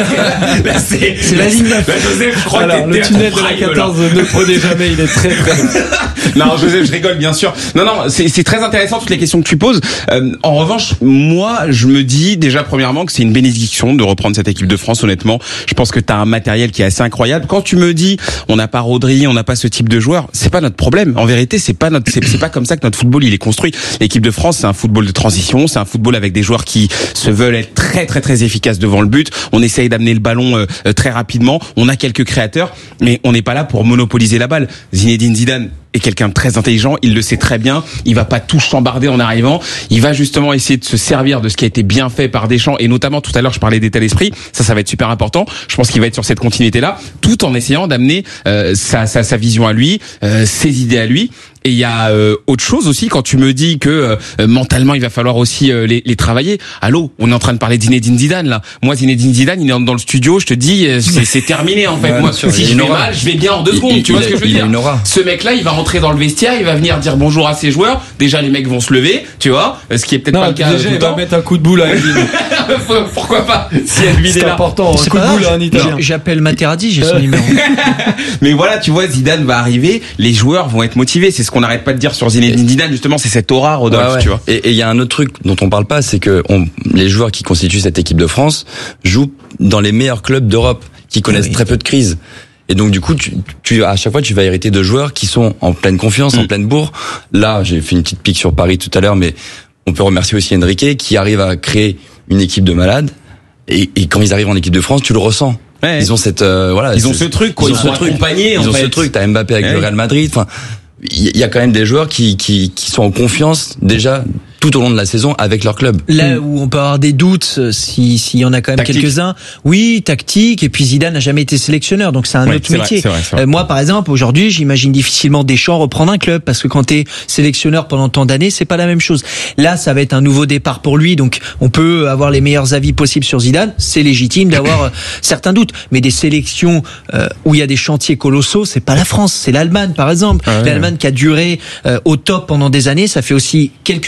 Là, c'est, c'est la ligne neuf. Joseph, je crois Alors, que le tunnel de la quatorze, ne prenez jamais, il est très très... Non, Joseph, je rigole, bien sûr. Non, non, c'est, c'est très intéressant toutes les questions que tu poses. Euh, en revanche, moi, je me dis déjà premièrement que c'est une bénédiction de reprendre cette équipe de France. Honnêtement, je pense que t'as un matériel qui est assez incroyable. Quand tu me dis, on n'a pas Rodri, on n'a pas ce type de joueur, c'est pas notre problème. En vérité, c'est pas notre, c'est, c'est pas comme ça que notre football il est construit. L'équipe de France, c'est un football de transition, c'est un football avec des joueurs qui se veulent être très, très, très efficaces devant le but. On essaye d'amener le ballon euh, très rapidement. On a quelques créateurs, mais on n'est pas là pour monopoliser la balle. Zinedine Zidane est quelqu'un de très intelligent, il le sait très bien, il va pas tout chambarder en arrivant, il va justement essayer de se servir de ce qui a été bien fait par Deschamps, et notamment tout à l'heure je parlais d'état d'esprit, ça ça va être super important, je pense qu'il va être sur cette continuité-là, tout en essayant d'amener euh, sa, sa, sa vision à lui, euh, ses idées à lui. Et il y a euh, autre chose aussi quand tu me dis que euh, mentalement il va falloir aussi euh, les, les travailler. Allô, on est en train de parler de Zinedine Zidane là. Moi Zinedine Zidane, il est dans le studio, je te dis euh, c'est, c'est terminé en fait. Ouais, moi si je vais mal, je vais bien en deux il, secondes. Il, tu il vois a, ce que je veux dire? Ce mec-là, il va rentrer dans le vestiaire, il va venir dire bonjour à ses joueurs. Déjà les mecs vont se lever, tu vois, ce qui est peut-être non, pas le cas. Déjà tout il va temps. mettre un coup de boule à Edwin. Pourquoi pas? Si Edwin est là. Important, un coup de boule à un Italien. J'appelle Materazzi, j'ai son numéro. Mais voilà, tu vois, Zidane va arriver, les joueurs vont être motivés. C'est ce qu'on n'arrête pas de dire sur Zinedine Zidane, justement, c'est cette aura, Rodolphe, ouais, ouais. tu vois. Et il y a un autre truc dont on parle pas, c'est que on, les joueurs qui constituent cette équipe de France jouent dans les meilleurs clubs d'Europe, qui connaissent oui. très peu de crises. Et donc du coup, tu, tu, à chaque fois, tu vas hériter de joueurs qui sont en pleine confiance, mmh. en pleine bourre. Là, j'ai fait une petite pique sur Paris tout à l'heure, mais on peut remercier aussi Enrique, qui arrive à créer une équipe de malades. Et, et quand ils arrivent en équipe de France, tu le ressens. Ouais. Ils ont cette, euh, voilà. Ils ont ce truc, quoi. Ils, ils ont ce accompagnés, Ils en ont fait. ce truc. T'as Mbappé avec ouais. le Real Madrid. Enfin, il y a quand même des joueurs qui, qui, qui sont en confiance déjà tout au long de la saison avec leur club. Là où on peut avoir des doutes, si s'il y en a quand même tactique. quelques-uns, oui, tactique. Et puis Zidane n'a jamais été sélectionneur, donc c'est un ouais, autre c'est métier. Vrai, c'est vrai, c'est vrai. Euh, moi, par exemple, aujourd'hui, j'imagine difficilement Deschamps reprendre un club parce que quand t'es sélectionneur pendant tant d'années, c'est pas la même chose. Là, ça va être un nouveau départ pour lui, donc on peut avoir les meilleurs avis possibles sur Zidane. C'est légitime d'avoir euh, certains doutes, mais des sélections euh, où il y a des chantiers colossaux, c'est pas la France, c'est l'Allemagne, par exemple. Ah ouais, L'Allemagne ouais. qui a duré euh, au top pendant des années, ça fait aussi quelques années.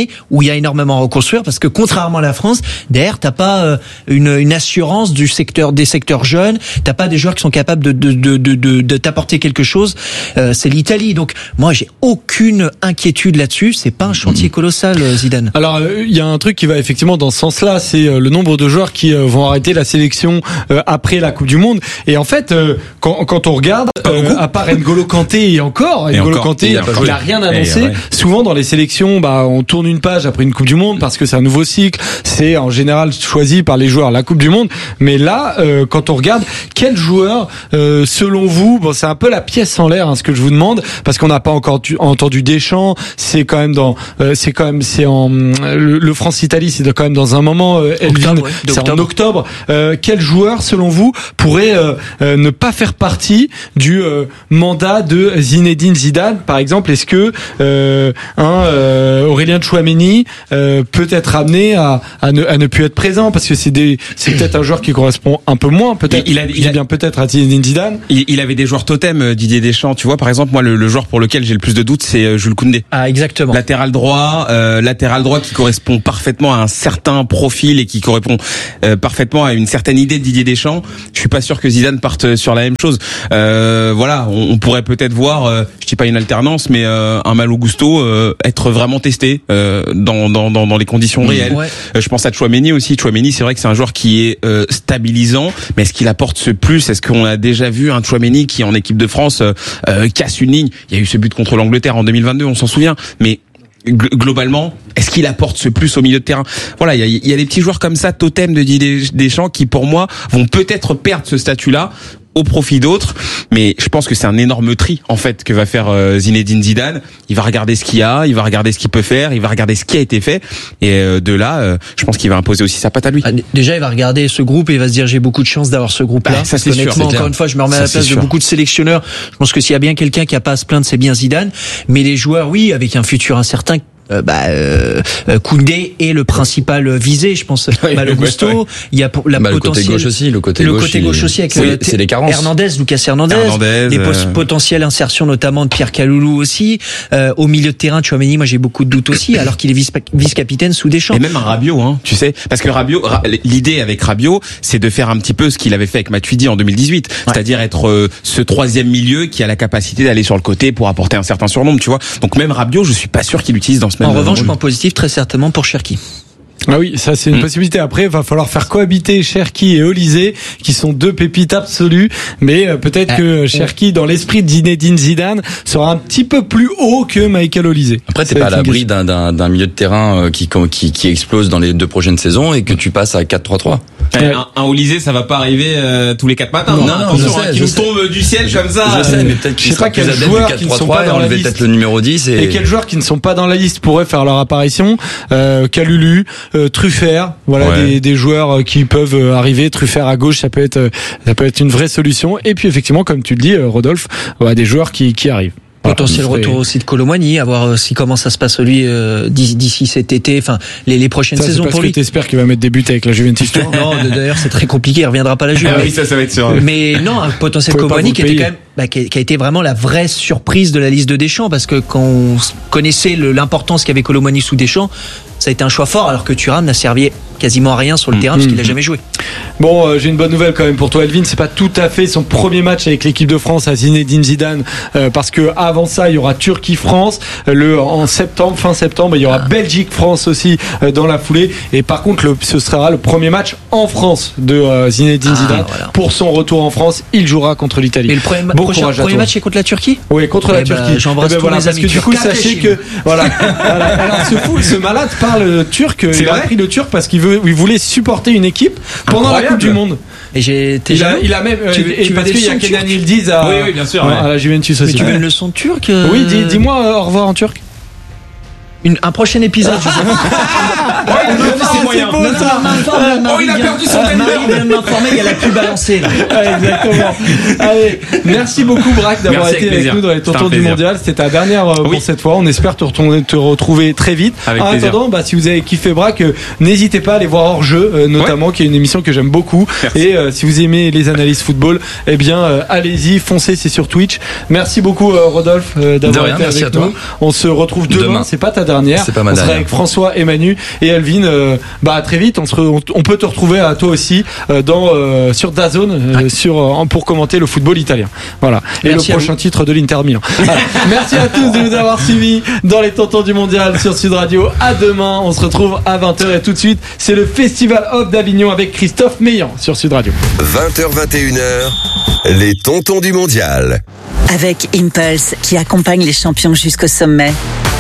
années où il y a énormément à reconstruire parce que contrairement à la France, derrière t'as pas euh, une, une assurance du secteur des secteurs jeunes, t'as pas des joueurs qui sont capables de de de de, de, de t'apporter quelque chose. Euh, c'est l'Italie, donc moi j'ai aucune inquiétude là-dessus. C'est pas un chantier colossal, Zidane. Alors il y a un truc qui va effectivement dans ce sens-là, c'est euh, le nombre de joueurs qui euh, vont arrêter la sélection euh, après la Coupe du Monde. Et en fait, euh, quand quand on regarde, euh, à part N'Golo Kanté et encore, et N'Golo Kanté, il a, il a rien annoncé. Ouais. Souvent dans les sélections, bah on tourne une page après une Coupe du Monde parce que c'est un nouveau cycle. C'est en général choisi par les joueurs la Coupe du Monde. Mais là, euh, quand on regarde, quel joueur, euh, selon vous, bon, c'est un peu la pièce en l'air, hein, ce que je vous demande, parce qu'on n'a pas encore tu, entendu Deschamps. C'est quand même dans, euh, c'est quand même, c'est en le, le France-Italie, c'est quand même dans un moment. Euh, Elvin, octobre, ouais, c'est en octobre. Euh, quel joueur, selon vous, pourrait euh, euh, ne pas faire partie du euh, mandat de Zinedine Zidane, par exemple? Est-ce que euh, un euh, Aurélien Tchouaméni euh, peut être amené à, à, ne, à ne plus être présent parce que c'est des, c'est peut-être un joueur qui correspond un peu moins, peut-être. Il, a, il a bien peut-être à Zinedine Zidane. Il, il avait des joueurs totems, Didier Deschamps. Tu vois, par exemple, moi, le, le joueur pour lequel j'ai le plus de doutes, c'est Jules Koundé. Ah, exactement. Latéral droit, euh, latéral droit qui correspond parfaitement à un certain profil et qui correspond euh, parfaitement à une certaine idée de Didier Deschamps. Je suis pas sûr que Zidane parte sur la même chose. Euh, voilà, on, on pourrait peut-être voir, euh, je dis pas une alternance, mais euh, un Malo Gusto euh, être vraiment testé euh, dans, dans dans dans les conditions réelles. Ouais. Euh, je pense à Tchouaméni aussi. Tchouaméni, c'est vrai que c'est un joueur qui est euh, stabilisant, mais est-ce qu'il apporte ce plus? Est-ce qu'on a déjà vu un Tchouaméni qui en équipe de France euh, euh, casse une ligne? Il y a eu ce but contre l'Angleterre en deux mille vingt-deux, on s'en souvient, mais globalement, est-ce qu'il apporte ce plus au milieu de terrain? Voilà, il y a, il y a des petits joueurs comme ça, totems de Didier Deschamps, qui pour moi vont peut-être perdre ce statut-là au profit d'autres, mais je pense que c'est un énorme tri en fait que va faire euh, Zinedine Zidane. Il va regarder ce qu'il y a, il va regarder ce qu'il peut faire, il va regarder ce qui a été fait, et euh, de là, euh, je pense qu'il va imposer aussi sa patte à lui. Ah, déjà, il va regarder ce groupe et il va se dire j'ai beaucoup de chance d'avoir ce groupe-là. Bah, ça c'est sûr. Honnêtement, encore une fois, je me remets ça, à la place de sûr. beaucoup de sélectionneurs. Je pense que s'il y a bien quelqu'un qui a pas à se plaindre, c'est bien Zidane. Mais les joueurs, oui, avec un futur incertain. Euh, bah, euh, Koundé est le principal visé, je pense. Oui, Malo Gusto, ouais, ouais. il y a la bah, potentiel, le côté gauche aussi, le côté le gauche, côté gauche aussi avec c'est, le, c'est les carences. Hernandez, Lucas Hernandez, Hernandez les euh... potentielles insertions notamment de Pierre Kaloulou aussi. Euh, au milieu de terrain, Tchouaméni, moi j'ai beaucoup de doutes aussi, alors qu'il est vice, vice-capitaine sous Deschamps. Et même un Rabiot, hein, tu sais, parce que Rabiot, l'idée avec Rabiot, c'est de faire un petit peu ce qu'il avait fait avec Matuidi en deux mille dix-huit, ouais. c'est-à-dire être euh, ce troisième milieu qui a la capacité d'aller sur le côté pour apporter un certain surnombre, tu vois. Donc même Rabiot, je suis pas sûr qu'il l'utilise dans ce même. En revanche, point positif très certainement pour Cherki. Ah oui, ça c'est une mmh. possibilité. Après, il va falloir faire cohabiter Cherki et Olysée, qui sont deux pépites absolues. Mais euh, peut-être ah, que Cherki, dans l'esprit de Zinedine Zidane, sera un petit peu plus haut que Michael Olysée. Après, t'es pas à l'abri d'un, d'un, d'un milieu de terrain qui, qui, qui explose dans les deux prochaines saisons et que tu passes à quatre trois trois. Ouais. Un, un Olysée, ça va pas arriver euh, tous les quatre matins. Non, non, non attention, sais, hein, qui nous sais. tombe du ciel comme ça. Je sais, mais peut-être qu'il sera plus adepte du quatre trois trois et enlever peut-être le numéro dix. Et... et quels joueurs qui ne sont pas dans la liste pourraient faire leur apparition? euh, Kalulu, euh, Truffert, voilà ouais. des, des joueurs qui peuvent arriver. Truffert à gauche, ça peut être, ça peut être une vraie solution. Et puis effectivement, comme tu le dis, Rodolphe, ouais, des joueurs qui, qui arrivent. Potentiel voilà, retour aussi de Kolo Muani, à voir aussi comment ça se passe lui euh, d'ici cet été, enfin les, les prochaines ça, saisons c'est pour lui. lui. T'espères qu'il va mettre des buts avec la Juventus. Non, d'ailleurs c'est très compliqué, il reviendra pas à la Juve. Ah oui, ça, ça va être sûr. Mais non, un potentiel Kolo Muani qui était quand même, bah, qui, a, qui a été vraiment la vraie surprise de la liste de Deschamps, parce que quand on connaissait le, l'importance qu'avait Kolo Muani sous Deschamps, ça a été un choix fort, alors que Thuram n'a servi quasiment à rien sur le terrain mmh. parce qu'il n'a jamais joué. Bon, euh, j'ai une bonne nouvelle quand même pour toi, Elvin. C'est pas tout à fait son premier match avec l'équipe de France à Zinedine Zidane, euh, parce que avant ça, il y aura Turquie-France le en septembre, fin septembre. Il y aura ah. Belgique-France aussi euh, dans la foulée. Et par contre, le, ce sera le premier match en France de euh, Zinedine ah, Zidane voilà. pour son retour en France. Il jouera contre l'Italie. Et le premier, bon prochain, premier match c'est contre la Turquie. Oui, contre et la Turquie. Bah, j'embrasse eh ben, tous voilà, les parce amis que du coup, sachez que voilà. voilà. Alors, ce fou, ce malade parle turc. C'est il vrai a appris le turc parce qu'il veut, il voulait supporter une équipe pendant Incroyable. la Coupe du Monde. Et j'ai été il, a, il a même tu, euh, tu parce qu'il y a Kenan Yildiz à, oui, oui, bien sûr, à, ouais. à la Juventus aussi. Mais tu veux une leçon de turc euh... Oui, dis, dis-moi euh, au revoir en turc. Une, un prochain épisode. Je sais. Ouais, c'est moyen. C'est beau, ça. Oh, il a perdu son Marie vient de m'informer, il y a la pub à lancer, là. Ouais, exactement. Allez, merci beaucoup, Braque, d'avoir Merci, été avec avec plaisir. nous dans les C'était un tontons du plaisir. mondial. C'était ta dernière euh, Oui. pour cette fois. On espère te, retourner, te retrouver très vite. Avec en plaisir. attendant, bah, si vous avez kiffé Braque, euh, n'hésitez pas à aller voir Hors Jeu, euh, notamment, qui est une émission que j'aime beaucoup. Merci. Et euh, si vous aimez les analyses football, eh bien, euh, allez-y, foncez, c'est sur Twitch. Merci beaucoup, euh, Rodolphe, euh, d'avoir De rien, été merci avec à toi. nous. On se retrouve demain. Demain. C'est pas ta dernière. C'est pas ma on sera dernière. avec François et Manu et Elvin. Euh, bah, à très vite. On, se re- on, on peut te retrouver à toi aussi euh, dans euh, sur DAZN euh, sur euh, pour commenter le football italien. Voilà. Et Merci le à prochain titre de l'Inter Milan. Voilà. Merci à tous de nous avoir suivis dans les tontons du mondial sur Sud Radio. À demain. On se retrouve à vingt heures et tout de suite, c'est le Festival Off d'Avignon avec Christophe Meillan sur Sud Radio. vingt heures vingt et une heures, les tontons du mondial. Avec Impulse, qui accompagne les champions jusqu'au sommet.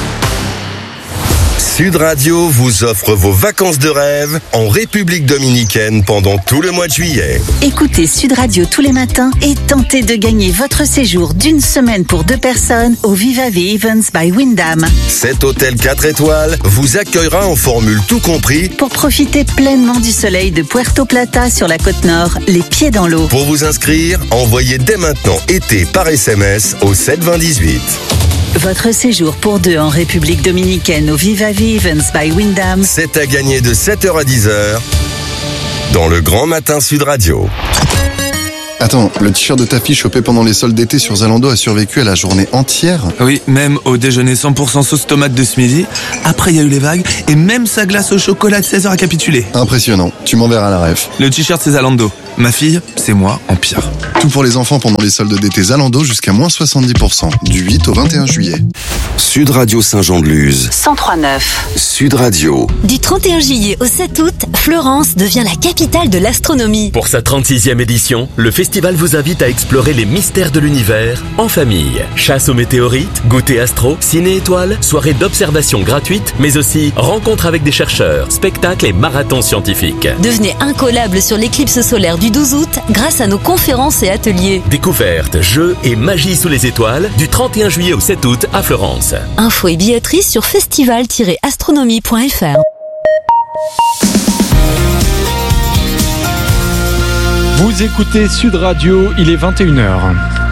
Sud Radio vous offre vos vacances de rêve en République dominicaine pendant tout le mois de juillet. Écoutez Sud Radio tous les matins et tentez de gagner votre séjour d'une semaine pour deux personnes au Viva Vie Events by Wyndham. Cet hôtel quatre étoiles vous accueillera en formule tout compris. Pour profiter pleinement du soleil de Puerto Plata sur la côte nord, les pieds dans l'eau. Pour vous inscrire, envoyez dès maintenant été par S M S au sept vingt dix-huit. Votre séjour pour deux en République dominicaine au Viva Vie Events by Wyndham. C'est à gagner de sept heures à dix heures dans le Grand Matin Sud Radio. Attends, le t-shirt de ta fille chopé pendant les soldes d'été sur Zalando a survécu à la journée entière? Oui, même au déjeuner cent pour cent sauce tomate de ce midi. Après, il y a eu les vagues et même sa glace au chocolat de seize heures a capitulé. Impressionnant, tu m'enverras la ref. Le t-shirt, c'est Zalando. Ma fille, c'est moi en pire. Tout pour les enfants pendant les soldes d'été Zalando jusqu'à moins soixante-dix pour cent, du huit au vingt et un juillet. Sud Radio Saint-Jean-de-Luz. cent trois neuf. Sud Radio. Du trente et un juillet au sept août, Florence devient la capitale de l'astronomie. Pour sa trente-sixième édition, le festival vous invite à explorer les mystères de l'univers en famille. Chasse aux météorites, goûter astro, ciné-étoiles, soirée d'observation gratuite, mais aussi rencontres avec des chercheurs, spectacles et marathons scientifiques. Devenez incollable sur l'éclipse solaire du douze août grâce à nos conférences et ateliers. Découvertes, jeux et magie sous les étoiles du trente et un juillet au sept août à Florence. Infos et billetterie sur festival tiret astronomie point f r. Vous écoutez Sud Radio, il est vingt et une heures.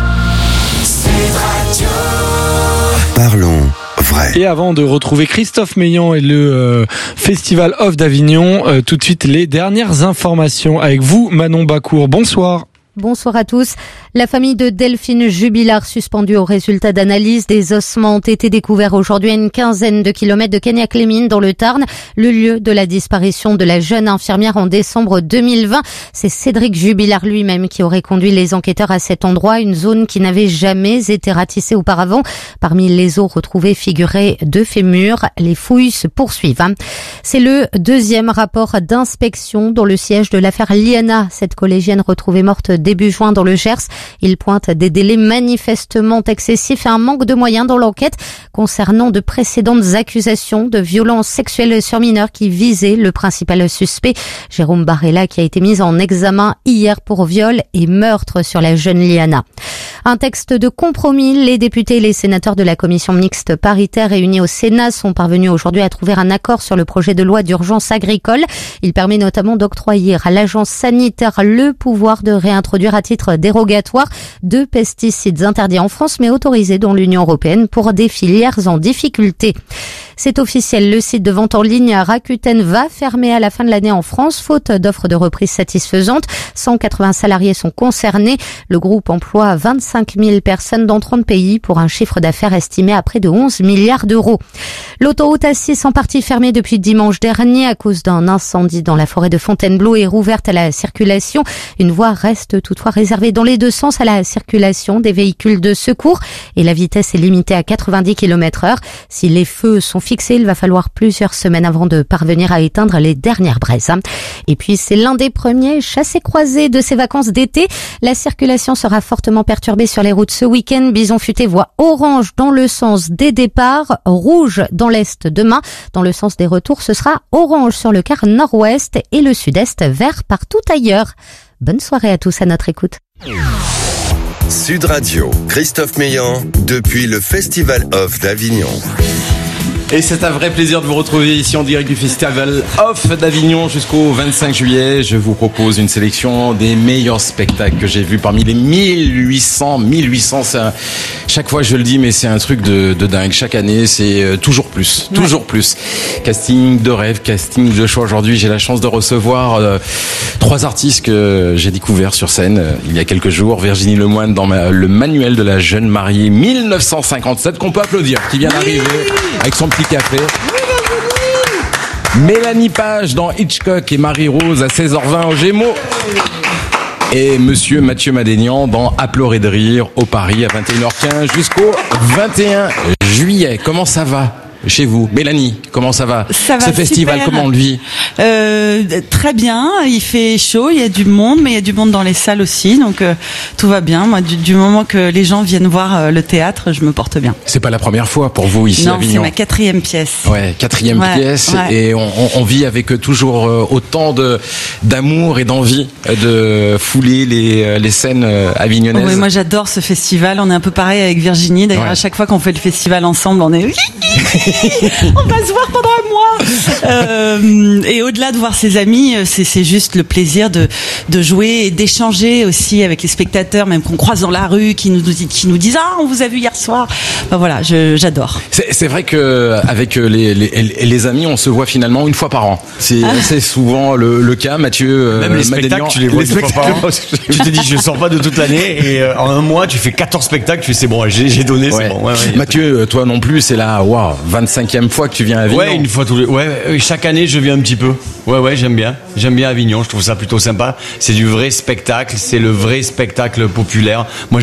Parlons vrai. Et avant de retrouver Christophe Meillan et le euh, Festival Off d'Avignon, euh, tout de suite les dernières informations avec vous, Manon Bacour. Bonsoir. Bonsoir à tous. La famille de Delphine Jubilard, suspendue au résultat d'analyse des ossements, ont été découverts aujourd'hui à une quinzaine de kilomètres de Cagnac-les-Mines dans le Tarn, le lieu de la disparition de la jeune infirmière en décembre deux mille vingt. C'est Cédric Jubilard lui-même qui aurait conduit les enquêteurs à cet endroit, une zone qui n'avait jamais été ratissée auparavant. Parmi les os retrouvés figuraient deux fémurs. Les fouilles se poursuivent. C'est le deuxième rapport d'inspection dans le siège de l'affaire Liana, cette collégienne retrouvée morte début juin dans le Gers. Il pointe des délais manifestement excessifs et un manque de moyens dans l'enquête concernant de précédentes accusations de violences sexuelles sur mineurs qui visaient le principal suspect, Jérôme Barella, qui a été mis en examen hier pour viol et meurtre sur la jeune Liana. Un texte de compromis. Les députés et les sénateurs de la commission mixte paritaire réunis au Sénat sont parvenus aujourd'hui à trouver un accord sur le projet de loi d'urgence agricole. Il permet notamment d'octroyer à l'agence sanitaire le pouvoir de réintroduire à titre dérogatoire deux pesticides interdits en France mais autorisés dans l'Union européenne pour des filières en difficulté. C'est officiel, le site de vente en ligne Rakuten va fermer à la fin de l'année en France, faute d'offres de reprise satisfaisantes. cent quatre-vingts salariés sont concernés. Le groupe emploie vingt-cinq mille personnes dans trente pays pour un chiffre d'affaires estimé à près de onze milliards d'euros. L'autoroute A six en partie fermée depuis dimanche dernier à cause d'un incendie dans la forêt de Fontainebleau est rouverte à la circulation. Une voie reste toutefois réservée dans les deux sens à la circulation des véhicules de secours et la vitesse est limitée à quatre-vingt-dix kilomètres heure. Si les feux sont fixés, il va falloir plusieurs semaines avant de parvenir à éteindre les dernières braises. Et puis c'est l'un des premiers chassés-croisés de ces vacances d'été. La circulation sera fortement perturbée sur les routes ce week-end. Bison Futé voit orange dans le sens des départs, rouge dans l'est demain. Dans le sens des retours, ce sera orange sur le quart nord-ouest et le sud-est, vert partout ailleurs. Bonne soirée à tous à notre écoute. Sud Radio, Christophe Meillan, depuis le Festival Off d'Avignon. Et c'est un vrai plaisir de vous retrouver ici en direct du Festival Off d'Avignon jusqu'au vingt-cinq juillet. Je vous propose une sélection des meilleurs spectacles que j'ai vus parmi les mille huit cents. mille huit cents, c'est un... chaque fois je le dis, mais c'est un truc de, de dingue. Chaque année, c'est toujours plus, toujours ouais. plus. Casting de rêve, casting de choix. Aujourd'hui, j'ai la chance de recevoir euh, trois artistes que j'ai découverts sur scène euh, il y a quelques jours. Virginie Lemoine dans ma, le manuel de la jeune mariée mille neuf cent cinquante-sept, qu'on peut applaudir, qui vient d'arriver avec son petit café. Mélanie Page dans Hitchcock et Marie-Rose à seize heures vingt au Gémeaux. Et monsieur Mathieu Madénian dans À pleurer de rire au Paris à vingt et une heures quinze jusqu'au vingt et un juillet. Comment ça va chez vous? Mélanie, comment ça va? Ça va. Ce festival, super. Comment on le vit? euh, Très bien, il fait chaud, il y a du monde, mais il y a du monde dans les salles aussi, donc euh, tout va bien. Moi, du, du moment que les gens viennent voir euh, le théâtre, je me porte bien. C'est pas la première fois pour vous ici non, à Avignon? Non, c'est ma quatrième pièce. Ouais, quatrième ouais, pièce, ouais. Et on, on vit avec toujours autant de d'amour et d'envie de fouler les, les scènes avignonnaises. Oui, moi j'adore ce festival, on est un peu pareil avec Virginie, d'ailleurs ouais. à chaque fois qu'on fait le festival ensemble, on est... on va se voir pendant un mois. Euh, et au-delà de voir ses amis, c'est, c'est juste le plaisir de, de jouer et d'échanger aussi avec les spectateurs, même qu'on croise dans la rue, qui nous, qui nous disent ah on vous a vu hier soir. Enfin, voilà, je, j'adore. C'est, c'est vrai que avec les, les, les amis, on se voit finalement une fois par an. C'est ah. assez souvent le, le cas, Mathieu. Même les spectacles, tu les vois les une fois par an. Tu te dis je sors pas de toute l'année et euh, en un mois tu fais quatorze spectacles, tu fais c'est bon, j'ai, j'ai donné, ouais. c'est bon. Ouais, ouais, Mathieu, toi non plus, c'est là, waouh, vingt-cinquième fois que tu viens à Avignon. Ouais, une fois tous les, ouais, chaque année je viens un petit peu. Ouais, ouais, j'aime bien, j'aime bien Avignon. Je trouve ça plutôt sympa. C'est du vrai spectacle, c'est le vrai spectacle populaire. Moi,